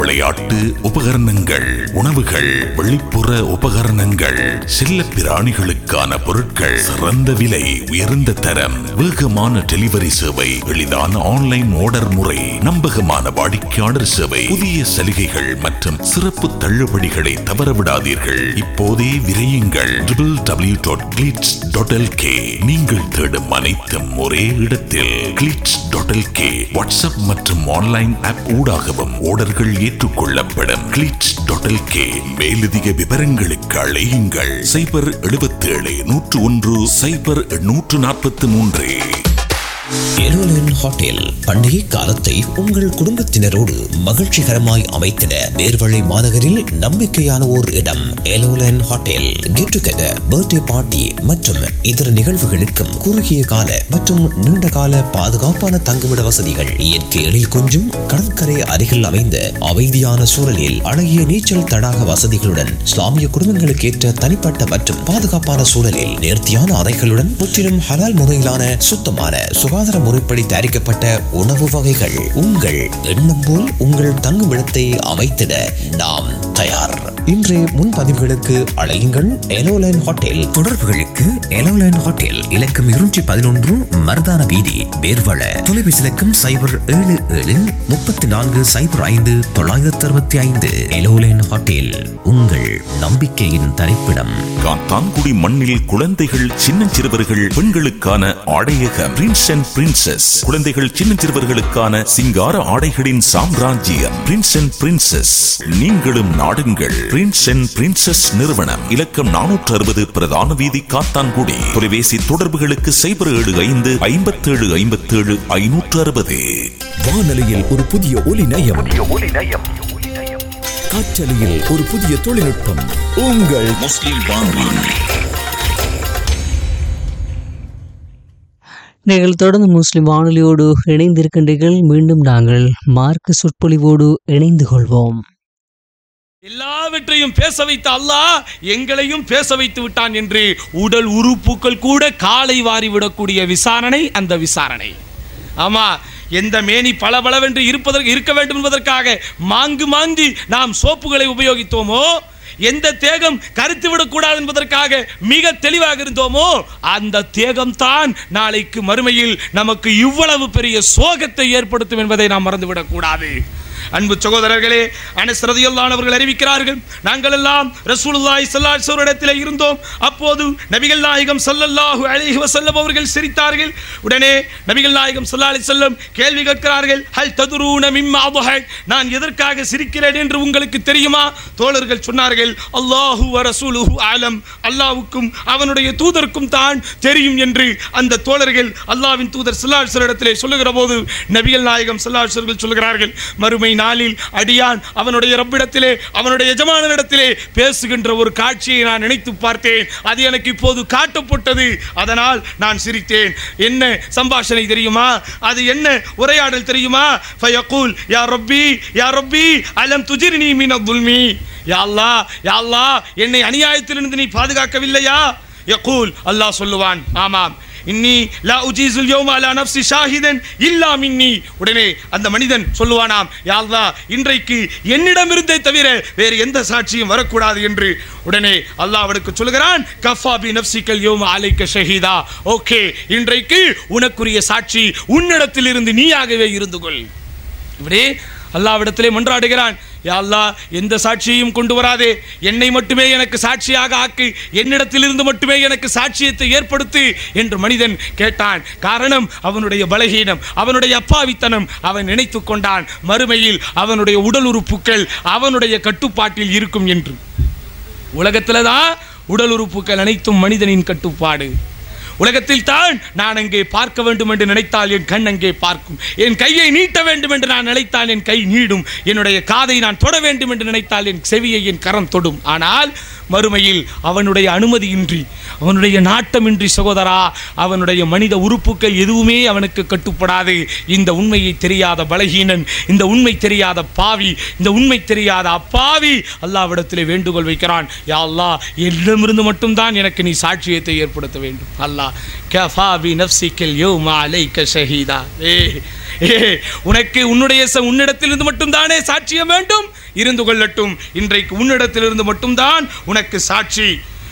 S4: விளையாட்டு உபகரணங்கள், உணவுகள், வெளிப்புற உபகரணங்கள், செல்ல பிராணிகளுக்கான பொருட்கள், சிறந்த விலை, உயர்ந்த தரம், வேகமான டெலிவரி சேவை, எளிதான ஆன்லைன் ஆர்டர் முறை, நம்பகமான வாடிக்கையாளர் சேவை, புதிய சலுகைகள் மற்றும் சிறப்பு தள்ளுபடிகளை தவறவிடாதீர்கள். இப்போதே விரையுங்கள் www.glitz.lk. நீங்கள் தேடும் அனைத்தும் ஒரே இடத்தில். glitz.lk. வாட்ஸ்அப் மற்றும் ஆன்லைன் ஆப் ஊடாகவும் ஆர்டர்கள் ஏற்றுக்கொள்ளப்படும். glitz.lk. மேலதிக விவரங்களுக்கு அழையுங்கள் 077 101 0143.
S5: எலோலன் ஹோட்டல் பண்டிகை காலத்தை உங்கள் குடும்பத்தினரோடு மகிழ்ச்சிகரமாய் அமைத்திட நேர்வழி மாநகரில் நம்பிக்கையான ஓர் இடம். எலோலன் hotel get together, birthday party மற்றும் இதர நிகழ்வுகளுக்கும் குறுகிய கால மற்றும் நீண்ட கால பாதுகாப்பான தங்குமிட வசதிகள், இயற்கை எழில் கொஞ்சும் கடற்கரை அருகில் அமைந்த அமைதியான சூழலில் அழகிய நீச்சல் தடாக வசதிகளுடன், இஸ்லாமிய குடும்பங்களுக்கு ஏற்ற தனிப்பட்ட மற்றும் பாதுகாப்பான சூழலில் நேர்த்தியான அறைகளுடன், முற்றிலும் ஹலால் முறையிலான சுத்தமான சுகாதார முறைப்படி தயாரிக்கப்பட்ட உணவு வகைகள். உங்கள் எண்ணம் போல் உங்கள் தங்குமிடத்தை அமைத்திட நாம் தயார். இன்றைய முன்பதிவுகளுக்கு அழையுங்கள் எலோலைன் ஹோட்டல். தொடர்புகளுக்கு எலோலைன் ஹோட்டல் இலக்கம் 211 மர்தான வீதி, பேர்வள. தொலைபேசி இலக்கம் 077 34 05 965. எலோலைன் ஹோட்டல், உங்கள் நம்பிக்கையின் தரிப்பிடம்.
S4: காத்தான்குடி மண்ணில் குழந்தைகள், சின்னஞ்சிறுவர்கள், பெண்களுக்கான ஆடையகம் பிரின்ஸ் அண்ட் பிரின்சஸ். குழந்தைகள், சின்னஞ்சிறுவர்களுக்கான சிங்கார ஆடைகளின் சாம்ராஜ்யம் பிரின்ஸ் அண்ட் பிரின்சஸ். நீங்களும் நாடுங்கள் பிரின்ஸ் அண்ட் பிரின்சஸ் நிறுவனம். இலக்கம் 460 பிரதான வீதி, காத்தான்குடி. தொலைபேசி தொடர்புகளுக்கு 075 57 57 560.
S6: வானொலியில் ஒரு புதிய ஒலி நயம், காற்றலையில் ஒரு புதிய தொழில்நுட்பம். உங்கள் முஸ்லிம் வானொலி.
S1: நீங்கள் தொடர்ந்து முஸ்லிம் வானொலியோடு இணைந்திருக்கின்றீர்கள். மீண்டும் நாங்கள் மார்க்க சொற்பொழிவோடு இணைந்து கொள்வோம்.
S2: எல்லாவற்றையும் பேச வைத்த அல்லாஹ் எங்களையும் பேச வைத்து விட்டான் என்று உடல் உறுப்புகள் கூட காலை வாரி விடக்கூடிய விசாரணை அந்த விசாரணை. ஆமா, எந்த மேனி பளபளவென்று இருக்க வேண்டும் என்பதற்காக மாங்கி நாம் சோப்புகளை உபயோகித்தோமோ, எந்த தேகம் கருத்து விடக்கூடாது என்பதற்காக மிக தெளிவாக இருந்தோமோ, அந்த தேகம் தான் நாளைக்கு மறுமையில் நமக்கு இவ்வளவு பெரிய சோகத்தை ஏற்படுத்தும் என்பதை நாம் மறந்துவிடக் கூடாது. அன்பு சகோதரர்களே, அனஸ் ரலியல்லாஹு அன்ஹு அவர்கள் அறிவிக்கிறார்கள், நாங்கள் எல்லாம் ரசூலுல்லாஹி ஸல்லல்லாஹு அலைஹி வஸல்லம் இடத்திலே இருந்தோம். அப்போது நபிகள் நாயகம் ஸல்லல்லாஹு அலைஹி வஸல்லம் அவர்கள் சிரித்தார்கள். உடனே நபிகள் நாயகம் ஸல்லல்லாஹு அலைஹி வஸல்லம் கேள்வி கேட்கிறார்கள், ஹல் ததுரூன மிம்மா அத்ஹக், நான் எதற்காக சிரிக்கிறேன் என்று உங்களுக்கு தெரியுமா? தோழர்கள் சொன்னார்கள், அல்லாஹு வ ரசூலுஹு அலம், அல்லாஹ்வுக்கும் அவனுடைய தூதருக்கும் தான் தெரியும் என்று அந்த தோழர்கள் அல்லாஹ்வின் தூதர் ஸல்லல்லாஹு அலைஹி வஸல்லம் இடத்திலே சொல்லுகிற போது நபிகள் நாயகம் ஸல்லல்லாஹு அலைஹி வஸல்லம் சொல்கிறார்கள், மறுமை நாளில் அடியான் அவனுடைய ரப்பிடத்திலே, அவனுடைய எஜமானனிடத்திலே பேசுகின்ற ஒரு காட்சியை நான் நினைத்து பார்த்தேன். அது எனக்கு இப்போது காட்டப்பட்டது, அதனால் நான் சிரித்தேன். என்ன சம்பாஷணை தெரியுமா? அது என்ன உரையாடல் தெரியுமா? ஃபயகூல் யா ரப்பி யா ரப்பி அலம் துஜிர்னி மினல் துல்மி, யா அல்லாஹ் யா அல்லாஹ், என்னை அநியாயத்திலிருந்து நீ பாதுகாக்கவில்லையா? யகூல், அல்லாஹ் சொல்லுவான், ஆமாம், இன்னி லா உஜீசுல் யௌம அலா நஃப்ஸி ஷாஹிதன் இல்லா மின்னி. உடனே அந்த மனிதன் சொல்லுவானாம், யா அல்லாஹ், இன்றைக்கு என்னிடமிருந்தே தவிர வேறு எந்த சாட்சியும் வரக்கூடாது என்று. உடனே அல்லாஹ் அவனுக்கு சொல்லுகிறான், கஃபா பி நஃப்ஸிகல் யௌம அலைக ஷஹீதா, ஓகே, இன்றைக்கு உனக்குரிய சாட்சி உன்னிடத்தில் இருந்து நீயாகவே இருந்து கொள். இப்படி அல்லாஹ்விடத்திலே மன்றாடுகிறான், யா அல்லாஹ், எந்த சாட்சியையும் கொண்டு வராதே, என்னை மட்டுமே எனக்கு சாட்சியாக ஆக்கு, என்னிடத்திலிருந்து மட்டுமே எனக்கு சாட்சியத்தை ஏற்படுத்து என்று மனிதன் கேட்டான். காரணம் அவனுடைய பலகீனம், அவனுடைய அப்பாவித்தனம். அவன் நினைத்து கொண்டான் மறுமையில் அவனுடைய உடல் உறுப்புகள் அவனுடைய கட்டுப்பாட்டில் இருக்கும் என்று. உலகத்தில் தான் உடல் உறுப்புகள் அனைத்தும் மனிதனின் கட்டுப்பாடு. உலகத்தில் தான் நான் அங்கே பார்க்க வேண்டும் என்று நினைத்தால் என் கண் அங்கே பார்க்கும், என் கையை நீட்ட வேண்டும் என்று நான் நினைத்தால் என் கை நீடும், என்னுடைய காதை நான் தொட வேண்டும் என்று நினைத்தால் என் செவியை என் கரம் தொடும். ஆனால் மறுமையில் அவனுடைய அனுமதியின்றி, அவனுடைய நாட்டமின்றி சகோதரா, அவனுடைய மனித உறுப்புகள் எதுவுமே அவனுக்கு கட்டுப்படாது. இந்த உண்மையை தெரியாத பலகீனன், இந்த உண்மை தெரியாத பாவி, இந்த உண்மை தெரியாத அப்பாவி அல்லாஹ்விடத்திலே வேண்டுகோள் வைக்கிறான், யா அல்லாஹ், என்னிடமிருந்து மட்டும்தான் எனக்கு நீ சாட்சியத்தை ஏற்படுத்த வேண்டும். அல்லாஹ், கஃபா பி நஃப்ஸிகல் யௌம அலைக ஷஹீதா, உனக்கு உன்னிடத்திலிருந்து மட்டும்தானே சாட்சியம் வேண்டும், இருந்து கொள்ளட்டும். இன்றைக்கு உன்னிடத்திலிருந்து மட்டும்தான் உனக்கு சாட்சி.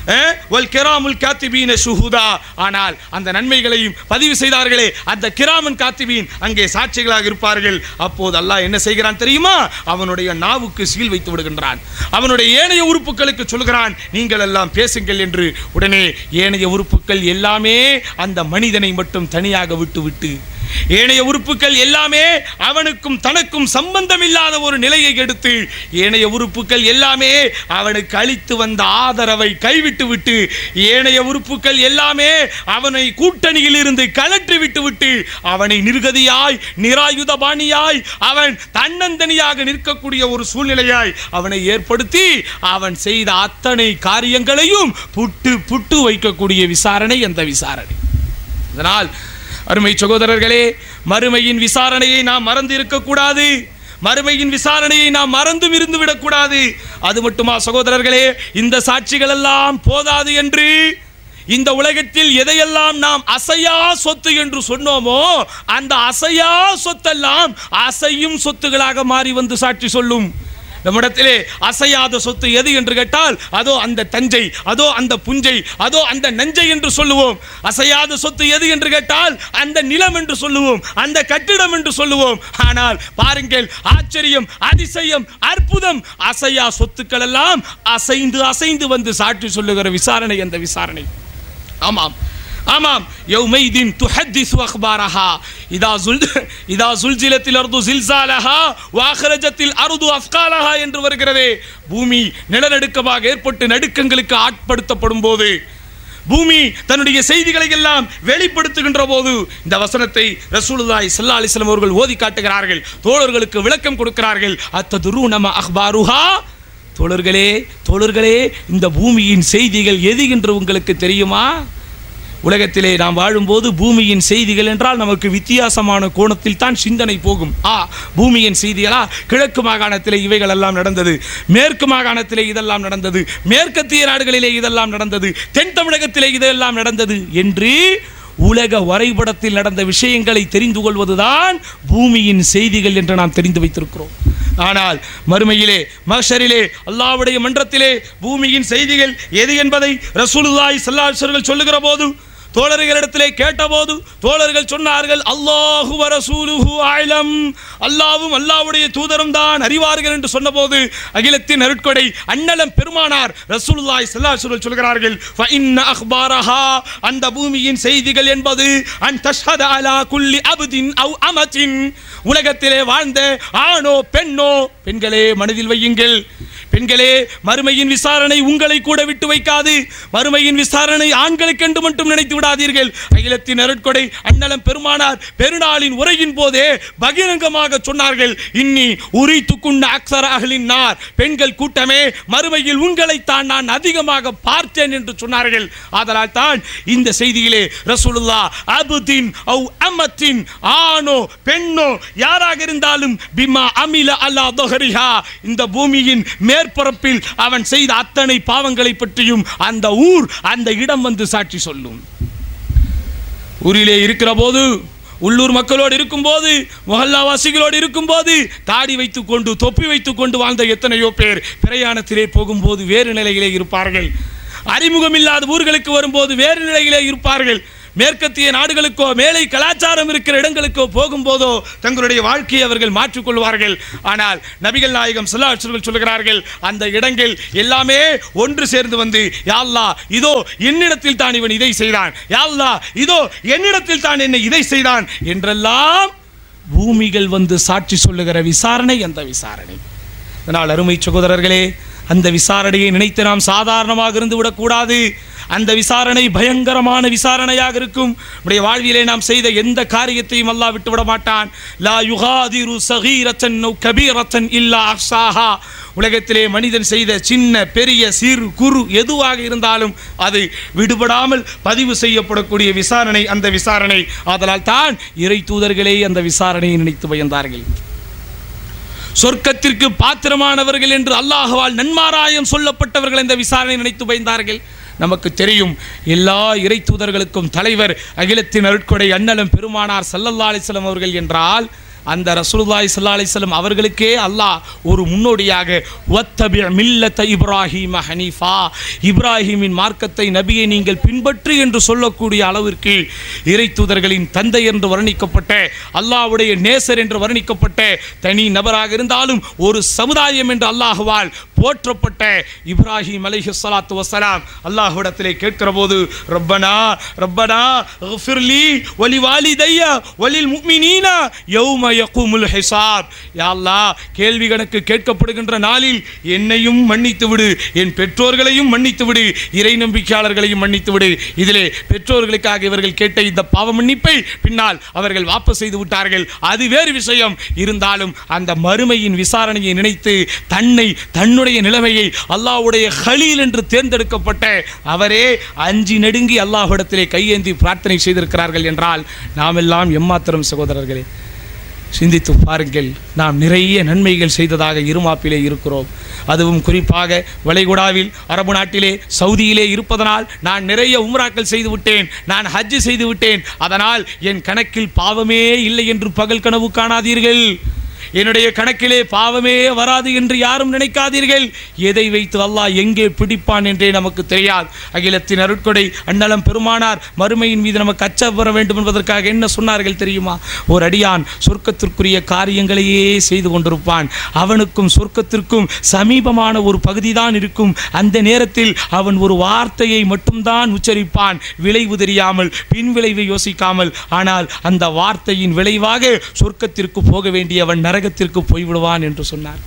S2: ஆனால் அந்த நன்மைகளையும் பதிவு செய்தார்களே அந்த கிராமன் காத்திபீன் அங்கே சாட்சிகளாக இருப்பார்கள். அப்போது அல்லாஹ் என்ன செய்கிறான் தெரியுமா? அவனுடைய நாவுக்கு சீல் வைத்து விடுகின்றான். அவனுடைய ஏனைய உறுப்புகளுக்கு சொல்கிறான், நீங்கள் எல்லாம் பேசுங்கள் என்று. உடனே ஏனைய உறுப்புகள் எல்லாமே அந்த மனிதனை மட்டும் தனியாக விட்டு ஏனைய உறுப்புகள் எல்லாமே அவனுக்கும் தனக்கும் சம்பந்தம் இல்லாத ஒரு நிலையை எடுத்து, ஏனைய உறுப்புகள் எல்லாமே அவனுக்கு அளித்து வந்த ஆதரவை கைவிட்டு ஏனைய உறுப்புகள் எல்லாமே அவனை கூட்டணியில் இருந்து கலற்றி விட்டு அவனை நிர்கதியாய் நிராயுதபாணியாய் அவன் தன்னந்தனியாக நிற்கக்கூடிய ஒரு சூழ்நிலையாய் அவனை ஏற்படுத்தி அவன் செய்த அத்தனை காரியங்களையும் புட்டு வைக்கக்கூடிய விசாரணை அந்த விசாரணை. அதனால் அருமை சகோதரர்களே, மறுமையின் விசாரணையை நாம் மறந்து இருக்கக்கூடாது. மறுமையின் விசாரணையை நாம் மறந்தும் இருந்து விடக்கூடாது. அது மட்டுமா சகோதரர்களே, இந்த சாட்சிகள் எல்லாம் போதாது என்று இந்த உலகத்தில் எதையெல்லாம் நாம் அசையா சொத்து என்று சொன்னோமோ அந்த அசையா சொத்தெல்லாம் அசையும் சொத்துகளாக மாறி வந்து சாட்சி சொல்லும். நம்மிடத்திலே அசையாத சொத்து எது என்று கேட்டால் அதோ அந்த தஞ்சை, அதோ அந்த புஞ்சை, அதோ அந்த நஞ்சை என்று சொல்லுவோம். அசையாத சொத்து எது என்று கேட்டால் அந்த நிலம் என்று சொல்லுவோம், அந்த கட்டிடம் என்று சொல்லுவோம். ஆனால் பாருங்கள், ஆச்சரியம், அதிசயம், அற்புதம், அசையா சொத்துக்கள் எல்லாம் அசைந்து வந்து சாட்சி சொல்லுகிற விசாரணை அந்த விசாரணை. ஆமாம் ஆமாம், யௌமைதின் துஹத்திஸு அக்பாரஹா இதா ஸுல்ஸிலத்தில் அர்து ஸில்ஸாலஹா வ அக்ரஜத்தில் அர்து அஸ்காலஹா என்று வருகிறது. பூமி நிலநடுக்கமாக ஏற்பட்டு நடுக்கங்களுக்கு ஆட்படுத்தப்படும் போது, பூமி தன்னுடைய செய்திகளை எல்லாம் வெளிப்படுத்துகின்ற போது இந்த வசனத்தை ரசூலுல்லாஹி ஸல்லல்லாஹு அலைஹி வஸல்லம் அவர்கள் ஓதி காட்டுகிறார்கள். தோழர்களுக்கு விளக்கம் கொடுக்கிறார்கள். அத்ததுரூன மா அக்பாருஹா, தோழர்களே இந்த பூமியின் செய்திகள் எது என்று உங்களுக்கு தெரியுமா? உலகத்திலே நாம் வாழும்போது பூமியின் செய்திகள் என்றால் நமக்கு வித்தியாசமான கோணத்தில் தான் சிந்தனை போகும். பூமியின் செய்திகளா, கிழக்கு மாகாணத்திலே இவைகள் எல்லாம் நடந்தது, மேற்கு மாகாணத்திலே இதெல்லாம் நடந்தது, மேற்கத்திய நாடுகளிலே இதெல்லாம் நடந்தது, தென் தமிழகத்திலே இதெல்லாம் நடந்தது என்று உலக வரைபடத்தில் நடந்த விஷயங்களை தெரிந்து கொள்வதுதான் பூமியின் செய்திகள் என்று நாம் தெரிந்து வைத்திருக்கிறோம். ஆனால் மறுமையிலே மஹ்ஷரிலே அல்லாஹ்வுடைய மன்றத்திலே பூமியின் செய்திகள் எது என்பதை ரசூலுல்லாஹி ஸல்லல்லாஹு அலைஹி வஸல்லம் சொல்லுகிற போது தோழர்களிடத்திலே கேட்டபோது தோழர்கள் சொன்னார்கள், அல்லாஹு வ ரசூலுஹு அலம், அல்லாஹ்வும் அல்லாஹ்வுடைய தூதரும் தான் அறிவார்கள் என்று சொன்னபோது அகிலத்தின் அருட்கொடை அண்ணலம் பெருமானார் ரசூலுல்லாஹி ஸல்லல்லாஹு அலைஹி வஸல்லம் சொல்கிறார்கள், ஃப இன்ன அக்பாரஹா, அந்த பூமியின் செய்திகள் என்பது அன் தஷ்ஹத அலா குல்லி அப்தின் அவ் அமத்தின், உலகத்திலே வாழ்ந்த ஆணோ பெண்ணோ, பெண்களே மனதில் வையுங்கள், பெண்களே, மறுமையின் விசாரணை உங்களை கூட விட்டு வைக்காது. மறுமையின் விசாரணை ஆண்களுக்கு என்று மட்டும் நினைத்து விடாதீர்கள். அகிலத்தின் அருட்கொடை அண்ணலம் பெருமானார் பெருநாளின் உரையின் போதே பகிரங்கமாக சொன்னார்கள், இன்னி உரித்துக்குன்ன அக்ஸர அஹ்லின் நார், பெண்கள் கூட்டமே மறுமையில் உங்களைத்தான் நான் அதிகமாக பார்த்தேன் என்று சொன்னார்கள். ஆதலால் தான் இந்த செய்தியிலே ரசூலுல்லாஹ் அப்தின் அவ் அமத்தின், ஆணோ பெண்ணோ யாராக இருந்தாலும், பிமா அமில அலா தஹரிஹா, இந்த பூமியின் மேற்பரப்பில் அவன் செய்த அத்தனை பாவங்களை பற்றியும் அந்த ஊர், அந்த இடம் வந்து சாட்சி சொல்லும். ஊரிலே இருக்கிற போது, உள்ளூர் மக்களோடு இருக்கும் போது, முஹல்லாவாசிகளோடு இருக்கும் போது தாடி வைத்துக் கொண்டு தொப்பி வைத்துக் கொண்டு வாழ்ந்த எத்தனையோ பேர் பிரயாணத்திலே போகும்போது வேறு நிலையிலே இருப்பார்கள். அறிமுகமில்லாத ஊர்களுக்கு வரும்போது வேறு நிலையிலே இருப்பார்கள். மேற்கத்திய நாடுகளுக்கோ மேலை கலாச்சாரம் இருக்கிற இடங்களுக்கோ போகும்போதோ தங்களுடைய வாழ்க்கையை அவர்கள் மாற்றிக்கொள்வார்கள். ஆனால் நபிகள் நாயகம் ஸல்லல்லாஹு அலைஹி வஸல்லம் சொல்கிறார்கள், அந்த இடங்கள் எல்லாமே ஒன்று சேர்ந்து வந்து, யா அல்லாஹ் இதோ என்னிடத்தில் தான் இவன் இதை செய்தான், யா அல்லாஹ் இதோ என்னிடத்தில் தான் என்ன இதை செய்தான் என்றெல்லாம் பூமிகள் வந்து சாட்சி சொல்லுகிற விசாரணை அந்த விசாரணை. அதனால் அருமை சகோதரர்களே, அந்த விசாரணையை நினைத்து நாம் சாதாரணமாக இருந்து விடக்கூடாது. அந்த விசாரணை பயங்கரமான விசாரணையாக இருக்கும். நம்முடைய வாழ்விலே நாம் செய்த எந்த காரியத்தையும் அல்லாஹ் விட்டு விட மாட்டான். லா யுகாதிரு ஸகீரத்தன் அவ் கபீரத்தன் இல்லா அஹ்ஸாஹா, உலகத்திலே மனிதன் செய்த சின்ன பெரிய சிறு குறு எதுவாக இருந்தாலும் அது விடுபடாமல் பதிவு செய்யப்படக்கூடிய விசாரணை அந்த விசாரணை. ஆதலால் தான் இறை தூதர்களே அந்த விசாரணையை நினைத்து பயந்தார்கள். சொர்க்கத்திற்கு பாத்திரமானவர்கள் என்று அல்லாஹ்வால் நன்மாராயம் சொல்லப்பட்டவர்கள் இந்த விசாரணை நினைத்து பயந்தார்கள். நமக்கு தெரியும். எல்லா இறை தூதர்களுக்கும் தலைவர் அகிலத்தின் அருட்கொடை அண்ணலம் பெருமானார் ஸல்லல்லாஹு அலைஹி வஸல்லம் அவர்கள் என்றால் அந்த ரசூலுல்லாஹி ஸல்லல்லாஹு அலைஹி வஸல்லம் அவர்களுக்கே அல்லாஹ் ஒரு முன்னோடியாக வத்தபி மில்லத இப்ராஹீம ஹனீஃபா, இப்ராஹீமின் மார்க்கத்தை நபியை நீங்கள் பின்பற்று என்று சொல்லக்கூடிய அளவிற்கு இறை தூதர்களின் தந்தை என்று வர்ணிக்கப்பட்ட, அல்லாஹ்வுடைய நேசர் என்று வர்ணிக்கப்பட்ட, தனி நபராக இருந்தாலும் ஒரு சமுதாயம் என்று அல்லாஹ்வால் போற்றப்பட்ட இப்ராஹிம் அலைஹிஸ்ஸலாத்து வஸ்ஸலாம் அல்லாஹ்விடத்திலே கேட்கிற போது ரப்பனா ரப்பனா இக்ஃபிர்லி வலி வாலிதைய வலில் முஃமினீன யௌம யகூமுல் ஹிசாப். யா அல்லாஹ், கேள்வி கணக்கு கேட்கப்படுகின்ற நாளில் என்னையும் மன்னித்து விடு, என் பெற்றோர்களையும் மன்னித்து விடு, இறை நம்பிக்கையாளர்களையும் மன்னித்து விடு. இதிலே பெற்றோர்களுக்காக இவர்கள் கேட்ட இந்த பாவ மன்னிப்பை பின்னால் அவர்கள் வாபஸ் செய்து விட்டார்கள், அது வேறு விஷயம். இருந்தாலும் அந்த மறுமையின் விசாரணையை நினைத்து தன்னுடைய நிலைமையை அல்லாஹ்வுடைய கலீல் என்று தேர்ந்தெடுக்கப்பட்ட அவரே அஞ்சி நடுங்கி அல்லாஹ்விடத்திலே கையேந்தி பிரார்த்தனை செய்திருக்கிறார்கள் என்றால் நாம் எல்லாம் எம்மாத்திரம் சகோதரர்களே. சிந்தித்து பாருங்கள், நாம் நிறைய நன்மைகள் செய்ததாக இருமாப்பிலே இருக்கிறோம். அதுவும் குறிப்பாக வளைகுடாவில் அரபு நாட்டிலே சவுதியிலே இருப்பதனால் நான் நிறைய உம்ராக்கள் செய்து விட்டேன், நான் ஹஜ் செய்து விட்டேன், அதனால் என் கணக்கில் பாவமே இல்லை என்று பகல் கனவு காணாதீர்கள். என்னுடைய கணக்கிலே பாவமே வராது என்று யாரும் நினைக்காதீர்கள். எதை வைத்து அல்லாஹ் எங்கே பிடிப்பான் என்றே நமக்கு தெரியாது. அகிலத்தின் அருட்கொடை அண்ணலம் பெருமானார் மறுமையின் மீது நமக்கு அச்சம் வர வேண்டும் என்பதற்காக என்ன சொன்னார்கள் தெரியுமா? ஒரு அடியான் சொர்க்கத்திற்குரிய காரியங்களையே செய்து கொண்டிருப்பான், அவனுக்கும் சொர்க்கத்திற்கும் சமீபமான ஒரு பகுதி தான் இருக்கும். அந்த நேரத்தில் அவன் ஒரு வார்த்தையை மட்டும்தான் உச்சரிப்பான், விளைவு தெரியாமல், பின் விளைவை யோசிக்காமல். ஆனால் அந்த வார்த்தையின் விளைவாக சொர்க்கத்திற்கு போக வேண்டியவன் நரகத்திற்கு போய்விடுவான் என்று சொன்னார்.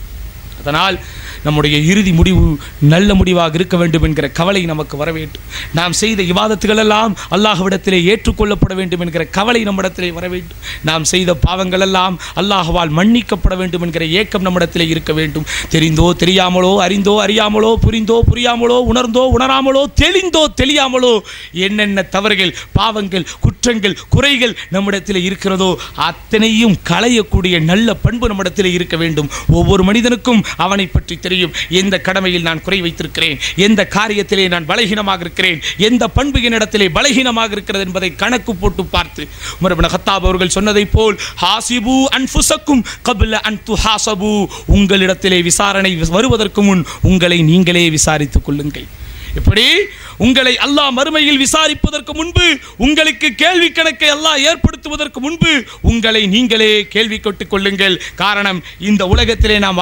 S2: அதனால் நம்முடைய இறுதி முடிவு நல்ல முடிவாக இருக்க வேண்டும் என்கிற கவலை நமக்கு வர வேண்டும். நாம் செய்த இபாதத்துகள் எல்லாம் அல்லாஹ்விடத்திலே ஏற்றுக்கொள்ளப்பட வேண்டும் என்கிற கவலை நம்மிடத்திலே வர வேண்டும். நாம் செய்த பாவங்கள் எல்லாம் அல்லாஹ்வால் மன்னிக்கப்பட வேண்டும் என்கிற ஏக்கம் நம்மிடத்திலே இருக்க வேண்டும். தெரிந்தோ தெரியாமலோ, அறிந்தோ அறியாமலோ, புரிந்தோ புரியாமலோ, உணர்ந்தோ உணராமலோ, தெளிந்தோ தெளியாமலோ என்னென்ன தவறுகள், பாவங்கள், குற்றங்கள், குறைகள் நம்மிடத்தில் இருக்கிறதோ அத்தனையும் களையக்கூடிய நல்ல பண்பு நம்மிடத்தில் இருக்க வேண்டும். ஒவ்வொரு மனிதனுக்கும் அவனை பற்றி தெரியும். எந்த கடமையில் நான் குறை வைத்திருக்கிறேன், எந்த காரியத்திலே நான் பலகீனமாக இருக்கிறேன், எந்த பண்பு என்னிடத்திலே பலகீனமாக இருக்கிறது என்பதை கணக்கு போட்டு பார்த்து உமர் இப்னு கத்தாப் அவர்கள் சொன்னதை போல் ஹாசிபு அன்ஃபுஸக்கும் கப்ல அன் துஹாசபு, உங்களிடத்திலே விசாரணை வருவதற்கு முன் உங்களை நீங்களே விசாரித்துக் கொள்ளுங்கள். எப்படி உங்களை அல்லாஹ் மறுமையில் விசாரிப்பதற்கு முன்பு, உங்களுக்கு கேள்வி கணக்கை அல்லாஹ் ஏற்படுத்துவதற்கு முன்பு உங்களை நீங்களே கேள்வி கேட்டுக் கொள்ளுங்கள். காரணம், இந்த உலகத்திலே நாம்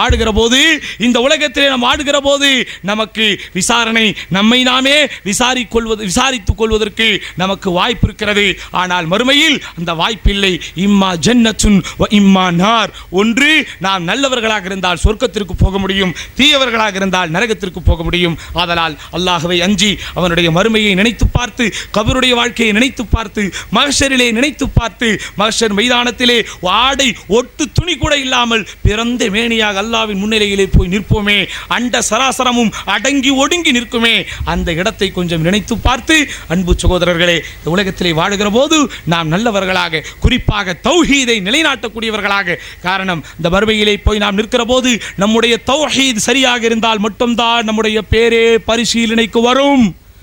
S2: ஆடுகிற போது நமக்கு விசாரணை, நம்மை நாமே விசாரித்துக் கொள்வதற்கு நமக்கு வாய்ப்பு இருக்கிறது. ஆனால் மறுமையில் அந்த வாய்ப்பில்லை. இம்மா ஜன்னத்துன் வ இம்மா நார். ஒன்று நாம் நல்லவர்களாக இருந்தால் சொர்க்கத்திற்கு போக முடியும், தீயவர்களாக இருந்தால் நரகத்திற்கு போக முடியும். ஆதலால் அல்லாஹ்வை அஞ்சி அவனுடைய மறுமையை நினைத்து பார்த்து, கபருடைய வாழ்க்கையை நினைத்து பார்த்து, மஹ்ஷரிலே நினைத்து பார்த்து, மஹ்ஷர் மைதானத்திலே ஆடை ஒட்டு துணி கூட இல்லாமல் பிறந்த மேனியாக அல்லாஹ்வின் முன்னிலையிலே போய் நிற்போமே, அண்ட சராசரமும் அடங்கி ஒடுங்கி நிற்குமே, அந்த இடத்தை கொஞ்சம் நினைத்து பார்த்து அன்பு சகோதரர்களே, இந்த உலகத்திலே வாழுகிற போது நாம் நல்லவர்களாக, குறிப்பாக தௌஹீதை நிலைநாட்டக்கூடியவர்களாக, காரணம் இந்த மறுமையிலே போய் நாம் நிற்கிற போது நம்முடைய தௌஹீத் சரியாக இருந்தால் மட்டும்தான் நம்முடைய பேரே பரிசீலனைக்கு வரும்.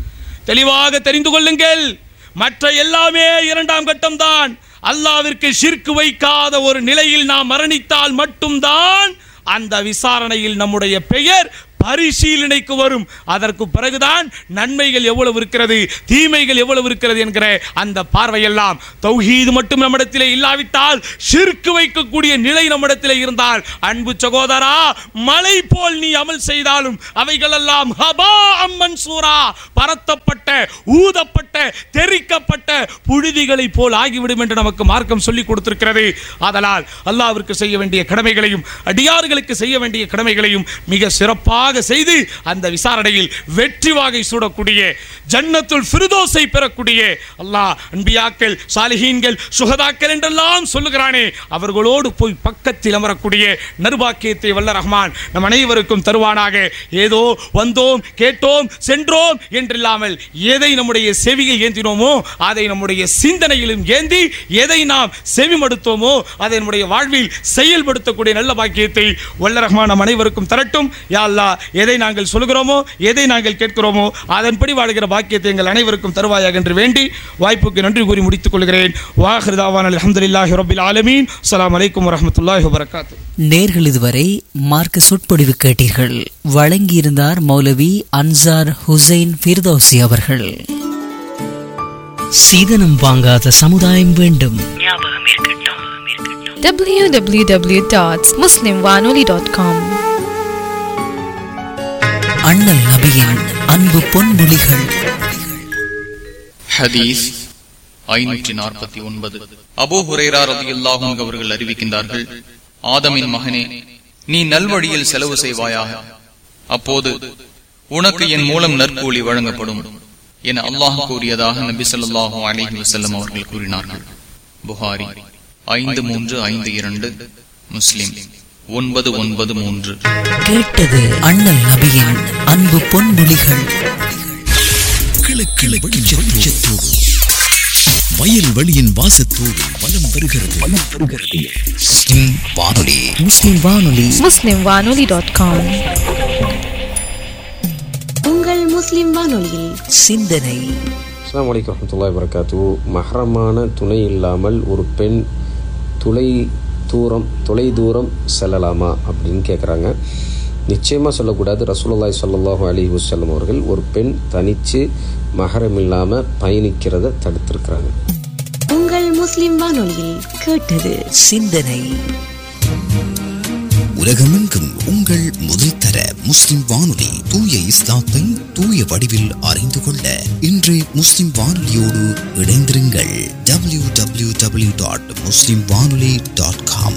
S2: தெளிவாக தெரிந்து கொள்ளுங்கள், மற்ற எல்லாமே இரண்டாம் கட்டம் தான். அல்லாஹ்விற்கு ஷிர்க் வைக்காத ஒரு நிலையில் நாம் மரணித்தால் மட்டும்தான் அந்த விசாரணையில் நம்முடைய பெயர் பரிசீலனைக்கு வரும். அதற்கு பிறகுதான் நன்மைகள் எவ்வளவு இருக்கிறது, தீமைகள் எவ்வளவு இருக்கிறது என்கிற அந்த பார்வையெல்லாம். தௌஹீது மட்டும் நம்மிடத்திலே இல்லாவிட்டால், ஷிர்க் வைக்கக்கூடிய நிலை நம்மிடத்திலே இருந்தால், அன்பு சகோதரா, மலை போல் நீ அமல் செய்தாலும் அவைகளெல்லாம் ஹபா மன்சூரா, பரத்தப்பட்ட, ஊதப்பட்ட, தெரிக்கப்பட்ட புழுதிகளை போல் ஆகிவிடும் என்று நமக்கு மார்க்கம் சொல்லிக் கொடுத்திருக்கிறது. ஆதலால் அல்லாஹ்விற்கு செய்ய வேண்டிய கடமைகளையும் அடியார்களுக்கு செய்ய வேண்டிய கடமைகளையும் மிக சிறப்பாக செய்து அந்த விசாரணையில் வெற்றி வாகை சூடக்கூடிய, ஜன்னத்துல் ஃபிர்தௌஸை பெறக்கூடிய, அல்லாஹ் அன்பியாக்கள், சாலிஹீன்கள், சுஹதாக்கள் என்றெல்லாம் சொல்லுகிறானே, அவர்களோடு போய் பக்கத்தில் அமரக்கூடிய நர்பாக்கியத்தை வல்ல ரஹ்மான் நம் அனைவருக்கும் தருவானாக. ஏதோ வந்தோம், கேட்டோம், சென்றோம் என்றில்லாமல் எதை நம்முடைய செவியில் ஏந்தினோமோ அதை நம்முடைய சிந்தனையிலும் ஏந்தி, எதை நாம் செவிமடுத்தோமோ அதை நம்முடைய வாழ்வில் செயல்படுத்தக்கூடிய நல்ல பாக்கியத்தை வல்ல ரஹ்மான் நம் அனைவருக்கும் தரட்டும். யா அல்லாஹ், எதை நாங்கள் சொல்கிறோமோ எதை நாங்கள் கேட்கிறோமோ அதன்படி வாழ்கிற பாக்கியத்தை எங்கள் அனைவருக்கும் தருவாயாக என்று வேண்டி வாய்ப்புக்கு நன்றி கூறி முடித்துக் கொள்கிறேன். வாஹிர் தாவானா அல்ஹம்துலில்லாஹி ரப்பில் ஆலமீன். அஸ்ஸலாமு அலைக்கும் வரஹ்மத்துல்லாஹி வபரகாத்துஹு.
S1: நேர்கள் இதுவரை மார்க்க சொற்பொழிவு கேட்டீர்கள். வழங்கியிருந்தார் மௌலவி அன்சார் ஹுசைன் ஃபிர்தௌசி அவர்கள். சீதனம் வாங்காத சமுதாயம் வேண்டும்.
S7: www.muslimwanoli.com
S1: அண்ணல் நபியின் அன்பு பொன்மொழிகள்.
S8: ஹதீஸ் 549. அபூ ஹுரைரா ரலியல்லாஹு அன்ஹு அவர்கள் அறிவிக்கின்றார்கள், ஆதமின் மகனே, நீ நல்வழியில் செலவு செய்வாயாக, அப்போது உனக்கு என் மூலம் நற்கூலி வழங்கப்படும் என அல்லாஹ் கூறியதாக நபி ஸல்லல்லாஹு அலைஹி வஸல்லம் அவர்கள் கூறினார்கள். புகாரி 5352, முஸ்லிம் 993.
S1: கேட்டது அண்ணல் நபியின் அன்பு பொன்மொழிகள்.
S6: வயல் வெளியின் வாசத்தோடு வலம் வருகிறது. முஸ்லிம் வானொலி.
S7: muslimwanoli.com
S9: உங்கள் முஸ்லிம் வானொலியில்
S1: சிந்தனை.
S10: அஸ்ஸலாமு அலைக்கும் வரஹ்மத்துல்லாஹி வபரகாத்துஹு. மஹ்ரமான துணை இல்லாமல் ஒரு பெண் தொலை தூரம் செல்லலாமா அப்படின்னு கேட்குறாங்க. நிச்சயமாக சொல்லக்கூடாது. ரசூலுல்லாஹி ஸல்லல்லாஹு அலைஹி வஸல்லம் அவர்கள் ஒரு பெண் தனித்து மஹரம் இல்லாமல் பயணிக்கிறத தடுத்திருக்கிறாங்க.
S9: உங்கள் முஸ்லிம் வானொலியில் கேட்டது
S1: சிந்தனை.
S5: உலகமெங்கும் உங்கள் முதல் தர முஸ்லிம் வானொலி தூய இஸ்லாத்தை தூய வடிவில் அறிந்து கொள்ள இன்றே முஸ்லிம் வானொலியோடு இணைந்திருங்கள். www.muslimwanoli.com.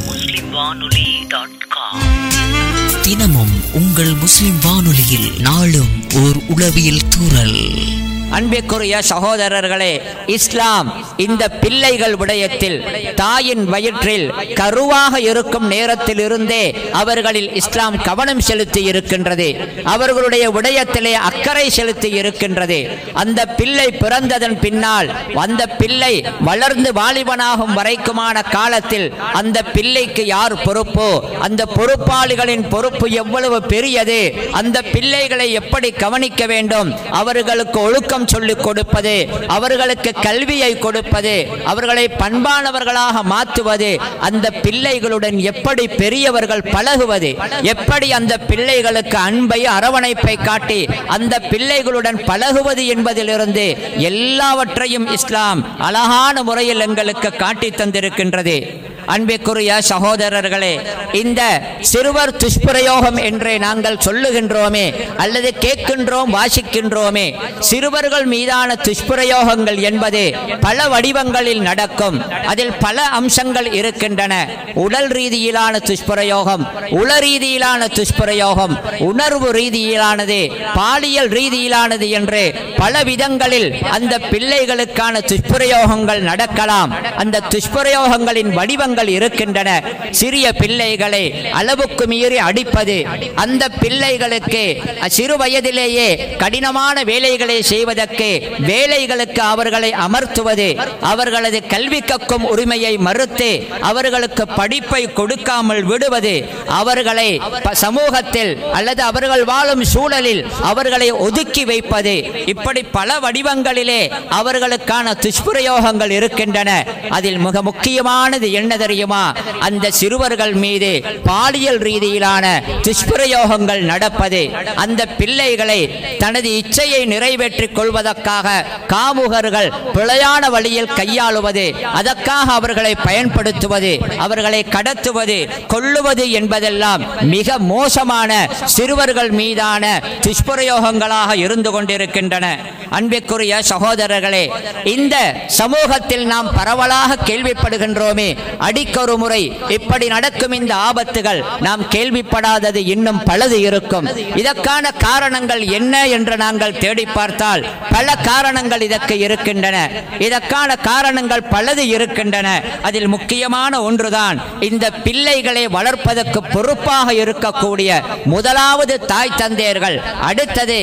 S1: தினமும் உங்கள் முஸ்லிம் வானொலியில் நாளும் ஓர் உளவியல் தூறல்.
S11: அன்பிற்குரிய சகோதரர்களே, இஸ்லாம் இந்த பிள்ளைகள் விடயத்தில் தாயின் வயிற்றில் கருவாக இருக்கும் நேரத்தில் இருந்தே அவர்களில் இஸ்லாம் கவனம் செலுத்தி இருக்கின்றது. அவர்களுடைய விடயத்திலே அக்கறை செலுத்தி இருக்கின்றது. அந்த பிள்ளை பிறந்ததன் பின்னால் அந்த பிள்ளை வளர்ந்து வாலிபனாகும் வரைக்குமான காலத்தில் அந்த பிள்ளைக்கு யார் பொறுப்போ, அந்த பொறுப்பாளிகளின் பொறுப்பு எவ்வளவு பெரியது, அந்த பிள்ளைகளை எப்படி கவனிக்க வேண்டும், அவர்களுக்கு ஒழுக்கம் சொல்லிக் கொடுப்பது, அவர்களுக்கு கல்வியை கொடுப்பது, அவர்களை பண்பானவர்களாக மாற்றுவது, அந்த பிள்ளைகளுடன் எப்படி பெரியவர்கள் பழகுவது, எப்படி அந்த பிள்ளைகளுக்கு அன்பை அரவணைப்பை காட்டி அந்த பிள்ளைகளுடன் பழகுவது என்பதிலிருந்து எல்லாவற்றையும் இஸ்லாம் அழகான முறையில் எங்களுக்கு காட்டி தந்திருக்கின்றது. அன்பிற்குரிய சகோதரர்களே, இந்த சிறுவர் துஷ்பிரயோகம் என்றே நாங்கள் சொல்லுகின்றோமே அல்லது கேட்கின்றோம், வாசிக்கின்றோமே, சிறுவர்கள் மீதான துஷ்பிரயோகங்கள் என்பது பல வடிவங்களில் நடக்கும். அதில் பல அம்சங்கள் இருக்கின்றன. உடல் ரீதியிலான துஷ்பிரயோகம், உள ரீதியிலான துஷ்பிரயோகம், உணர்வு ரீதியிலானது, பாலியல் ரீதியிலானது என்று பல விதங்களில் அந்த பிள்ளைகளுக்கான துஷ்பிரயோகங்கள் நடக்கலாம். அந்த துஷ்பிரயோகங்களின் வடிவங்கள் இருக்கின்றன. சிறிய பிள்ளைகளை அளவுக்கு மீறி அடிப்பது, அந்த பிள்ளைகளுக்கு சிறு வயதிலேயே கடினமான வேலைகளை செய்வதற்கு வேலைகளுக்கு அவர்களை அமர்த்துவது, அவர்களது கல்வி கற்கும் உரிமையை மறுத்து அவர்களுக்கு படிப்பை கொடுக்காமல் விடுவது, அவர்களை சமூகத்தில் அல்லது அவர்கள் வாழும் சூழலில் அவர்களை ஒதுக்கி வைப்பது, இப்படி பல வடிவங்களிலே அவர்களுக்கான துஷ்பிரயோகங்கள் இருக்கின்றன. அதில் மிக முக்கியமானது என்ன தெரியுமா? அந்த சிறுவர்கள் மீது பாலியல் ரீதியிலான துஷ்பிரயோகங்கள் நடப்பது. அந்த பிள்ளைகளை தனது இச்சையை நிறைவேற்றிக் கொள்வதற்காக காமுகர்கள் பிழையான வழியில் கையாளுவது, அதற்காக அவர்களை பயன்படுத்துவது, அவர்களை கடத்துவது, கொல்லுவது என்பதெல்லாம் மிக மோசமான சிறுவர்கள் மீதான துஷ்பிரயோகங்களாக இருந்து கொண்டிருக்கின்றன. அன்பிற்குரிய சகோதரர்களே, இந்த சமூகத்தில் நாம் பரவலாக கேள்விப்படுகின்றோமே, அடிக்கொரு முறை இப்படி நடக்கும் இந்த ஆபத்துகள் நாம் கேள்விப்படாதது இன்னும் பலது இருக்கும். இதற்கான காரணங்கள் என்ன என்று நாங்கள் தேடி பார்த்தால் பல காரணங்கள் இதற்கு இருக்கின்றன. இதற்கான காரணங்கள் பலது இருக்கின்றன. அதில் முக்கியமான ஒன்றுதான் இந்த பிள்ளைகளை வளர்ப்பதற்கு பொறுப்பாக இருக்கக்கூடிய முதலாவது தாய் தந்தையர்கள், அடுத்தது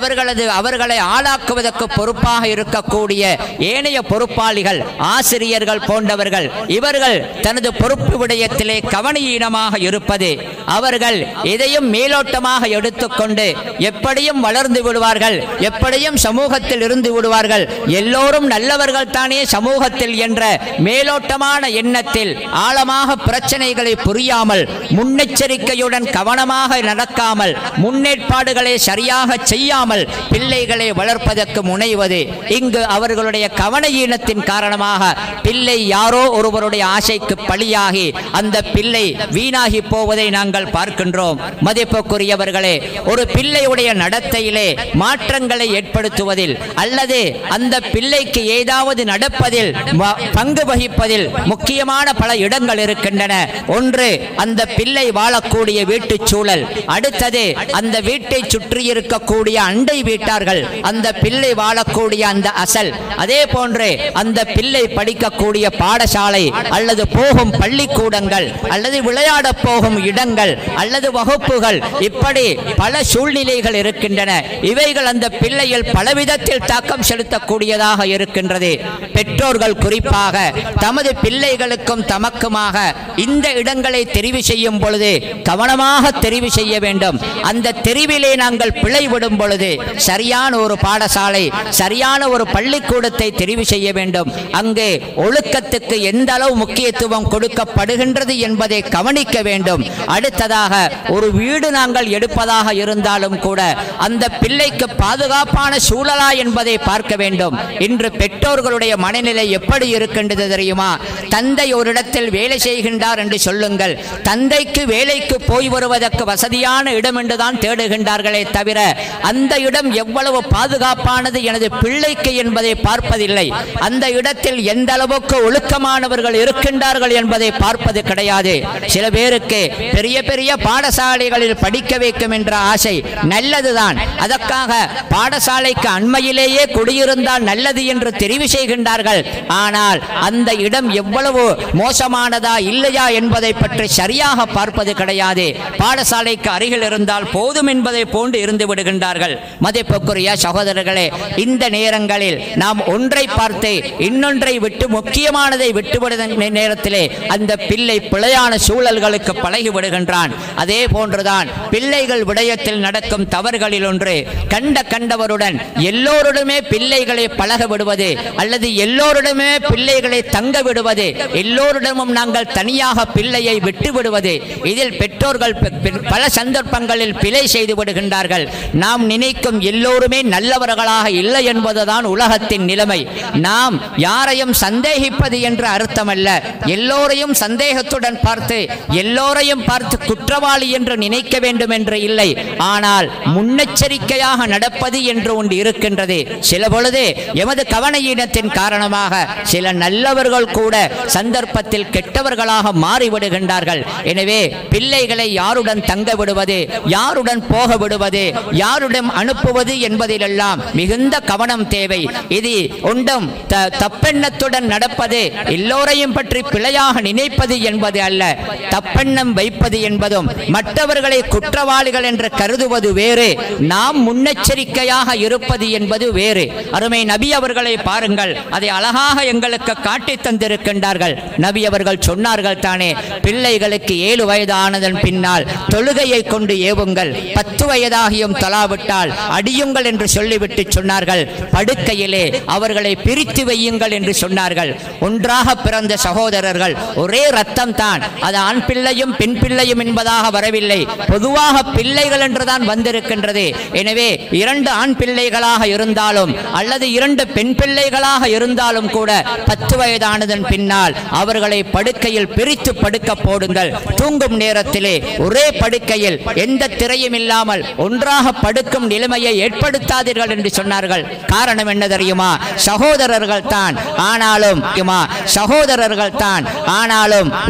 S11: அவர்களை ஆளாக்குவதற்கு பொறுப்பாக இருக்கக்கூடிய ஏனைய பொறுப்பாளிகள், ஆசிரியர்கள் போன்றவர்கள். இவர்கள் தனது பொறுப்பு விடயத்திலே கவனீனமாக இருப்பது. அவர்கள் எதையும் மேலோட்டமாக எடுத்துக்கொண்டு எப்படியும் வளர்ந்து விடுவார்கள், எப்படியும் சமூகத்தில் இருந்து விடுவார்கள், எல்லோரும் நல்லவர்கள் தானே சமூகத்தில் என்ற மேலோட்டமான எண்ணத்தில் ஆழமாக பிரச்சனைகளை புரியாமல், முன்னெச்சரிக்கையுடன் கவனமாக நடக்காமல், முன்னேற்பாடுகளை சரியாக செய்யாமல் பிள்ளைகளை வளர்ப்பதற்கு முனைவது. இங்கு அவர்களுடைய கவனஈனத்தின் காரணமாக பிள்ளை யாரோ ஒருவருடைய ஆசைக்கு பலியாகி அந்த பிள்ளை வீணாகி போவதை நாங்கள் பார்க்கின்றோம். மதிப்புக்குரியவர்களே, ஒரு பிள்ளையுடைய நடத்தையிலே மாற்றங்களை ஏற்படுத்துவதில் அல்லது அந்த பிள்ளைக்கு ஏதாவது நடப்பதில் பங்கு வகிப்பதில் முக்கியமான பல இடங்கள் இருக்கின்றன. ஒன்று, அந்த பிள்ளை வாழக்கூடிய வீட்டு சூழல். அடுத்தது, அந்த வீட்டை சுற்றி இருக்கக்கூடிய அண்டை வீட்டார்கள், அந்த பிள்ளை வாழக்கூடிய அந்த அசல். அதே போன்று அந்த பிள்ளை படிக்கக்கூடிய பாடசாலை அல்லது போகும் பள்ளிக்கூடங்கள் அல்லது விளையாட போகும் இடங்கள் அல்லது வகுப்புகள், இப்படி பல சூழ்நிலைகள் இருக்கின்றன. இவைகள் அந்த பிள்ளையில் பலவிதத்தில் தாக்கம் செலுத்தக்கூடியதாக இருக்கின்றது. பெற்றோர்கள் குறிப்பாக தமது பிள்ளைகளுக்கும் தமக்குமாக இந்த இடங்களை தெரிவு செய்யும் பொழுது கவனமாக தெரிவு செய்ய வேண்டும். அந்த தெரிவிலே நாங்கள் பிழைவிடும் பொழுது சரியான ஒரு பாடசாலை, சரியான ஒரு பள்ளிக்கூடத்தை தெரிவு செய்ய வேண்டும். அங்கு ஒழுக்கத்துக்கு எந்த அளவு முக்கியத்துவம் கொடுக்கப்படுகின்றது என்பதை கவனிக்க வேண்டும். அடுத்ததாக, ஒரு வீடு நாங்கள் எடுப்பதாக இருந்தாலும் கூட அந்த பிள்ளைக்கு பாதுகாப்பான சூழலா என்பதை பார்க்க வேண்டும். இன்று பெற்றோர்களுடைய மனநிலை எப்படி இருக்கின்றது தெரியுமா? தந்தை ஒரு இடத்தில் வேலை செய்கின்றார் என்று சொல்லுங்கள், தந்தைக்கு வேலைக்கு போய் வருவதற்கு வசதியான இடம் என்றுதான் தேடுகின்றார்களே தவிர அந்த இடம் எவ்வளவு பாதுகாப்பானது எனது பிள்ளைக்கு என்பதை பார்ப்பதில்லை. அந்த இடத்தில் எந்த அளவுக்கு ஒழுக்கமானவர்கள் இருக்கின்றார்கள் என்பதை பார்ப்பது கிடையாது. சில பேருக்கு பெரிய பெரிய பாடசாலைகளில் படிக்க வைக்கும் என்ற ஆசை நல்லதுதான். அதற்காக பாடசாலைக்கு அண்மையிலேயே குடியிருந்தால் நல்லது என்று தெரிவு செய்கின்றார்கள். ஆனால் அந்த இடம் எவ்வளவு மோசமானதா இல்லையா என்பதை பற்றி சரியாக பார்ப்பது கிடையாது. பாடசாலைக்கு அருகில் இருந்தால் போதும் என்பதை போன்று இருந்து விடுகின்றார்கள். மதிப்புக்குரிய சகோதரர்களே, இந்த நேரங்களில் நாம் ஒன்றை பார்த்து இன்னொன்றை விட்டு முக்கியமானதை விட்டுவிடுகிற நேரத்திலே அந்த பிள்ளை பிழையான சூழல்களுக்கு பழகி விடுகின்றான். அதே போன்றுதான் பிள்ளைகள் விடயத்தில் நடக்கும் தவறுகளில் ஒன்று, கண்டவருடன் எல்லோருடமே பிள்ளைகளை பழக விடுவது அல்லது எல்லோருடமே பிள்ளைகளை தங்க விடுவது, எல்லோரிடமும் நாங்கள் தனியாக பிள்ளையை விட்டு விடுவது. இதில் பெற்றோர்கள் பல சந்தர்ப்பங்களில் பிழை செய்து விடுகின்றார்கள். நாம் நினைக்கும் எல்லோருமே நல்லவர்களாக இல்லை என்பதுதான் உலகத்தின் நிலைமை. நாம் யாரையும் சந்தேகிப்பது என்று அர்த்தமல்ல. எல்லோரையும் சந்தேகத்துடன் பார்த்து எல்லோரையும் பார்த்து குற்றவாளி என்று நினைக்க வேண்டும் என்று இல்லை. ஆனால் முன்னெச்சரிக்கையாக நடப்பது என்று ஒன்று இருக்கின்றது. சில பொழுது எமது கவனஈனத்தின் காரணமாக சில நல்லவர்கள் கூட சந்தர்ப்பத்தில் கெட்டவர்களாக மாறிவிடுகின்றார்கள். எனவே பிள்ளைகளை யாருடன் தங்க விடுவது, யாருடன் போக விடுவது, யாருடன் அனுப்புவது என்பதிலெல்லாம் மிகுந்த கவனம் தேவை. இது ஒன்றும் தப்பெண்ணத்துடன் நடப்பது, எல்லோரையும் பற்றி பிழையாக நினைப்பது என்பது அல்ல. தப்பெண்ணம் வைப்பது என்பதும் மற்றவர்களை குற்றவாளிகள் என்று கருதுவது வேறு, நாம் முன்னெச்சரிக்கையாக இருப்பது என்பது வேறு. அருமை நபி அவர்களை பாருங்கள், அதை அழகாக எங்களுக்கு காட்டி தந்திருக்கின்றார்கள். நபி அவர்கள் சொன்னார்கள் தானே, பிள்ளைகளுக்கு 7 வயது ஆனதன் பின்னால் தொழுகையை கொண்டு ஏவுங்கள், 10 வயதாகியும் தொழாவிட்டால் அடியுங்கள் என்று சொல்லிவிட்டு சொன்னார்கள். படுக்கையிலே அவர்களை பிரித்து வையுங்கள் என்று சொன்னார்கள். ஒன்றாக பிறந்த சகோதரர்கள், ஒரே ரத்தம் தான், அது ஆண் பிள்ளையும் பெண் பிள்ளையும் என்பதாக வரவில்லை, பொதுவாக பிள்ளைகள் என்றுதான் வந்திருக்கின்றது. எனவே 2 ஆண் பிள்ளைகளாக இருந்தாலும் அல்லது 2 பெண் பிள்ளைகளாக இருந்தாலும் கூட 10 வயதானதன் பின்னால் அவர்களை படுக்கையில் பிரித்து படுக்க போடுங்கள். தூங்கும் நேரத்திலே ஒரே படுக்கையில் எந்த திரையும் இல்லாமல் ஒன்றாக படுக்கும் நிலைமையை ஏற்படுத்தாதீர்கள் என்று சொன்னார்கள். காரணம் என்ன தெரியுமா? சகோதரர்கள் தான், ஆனாலும்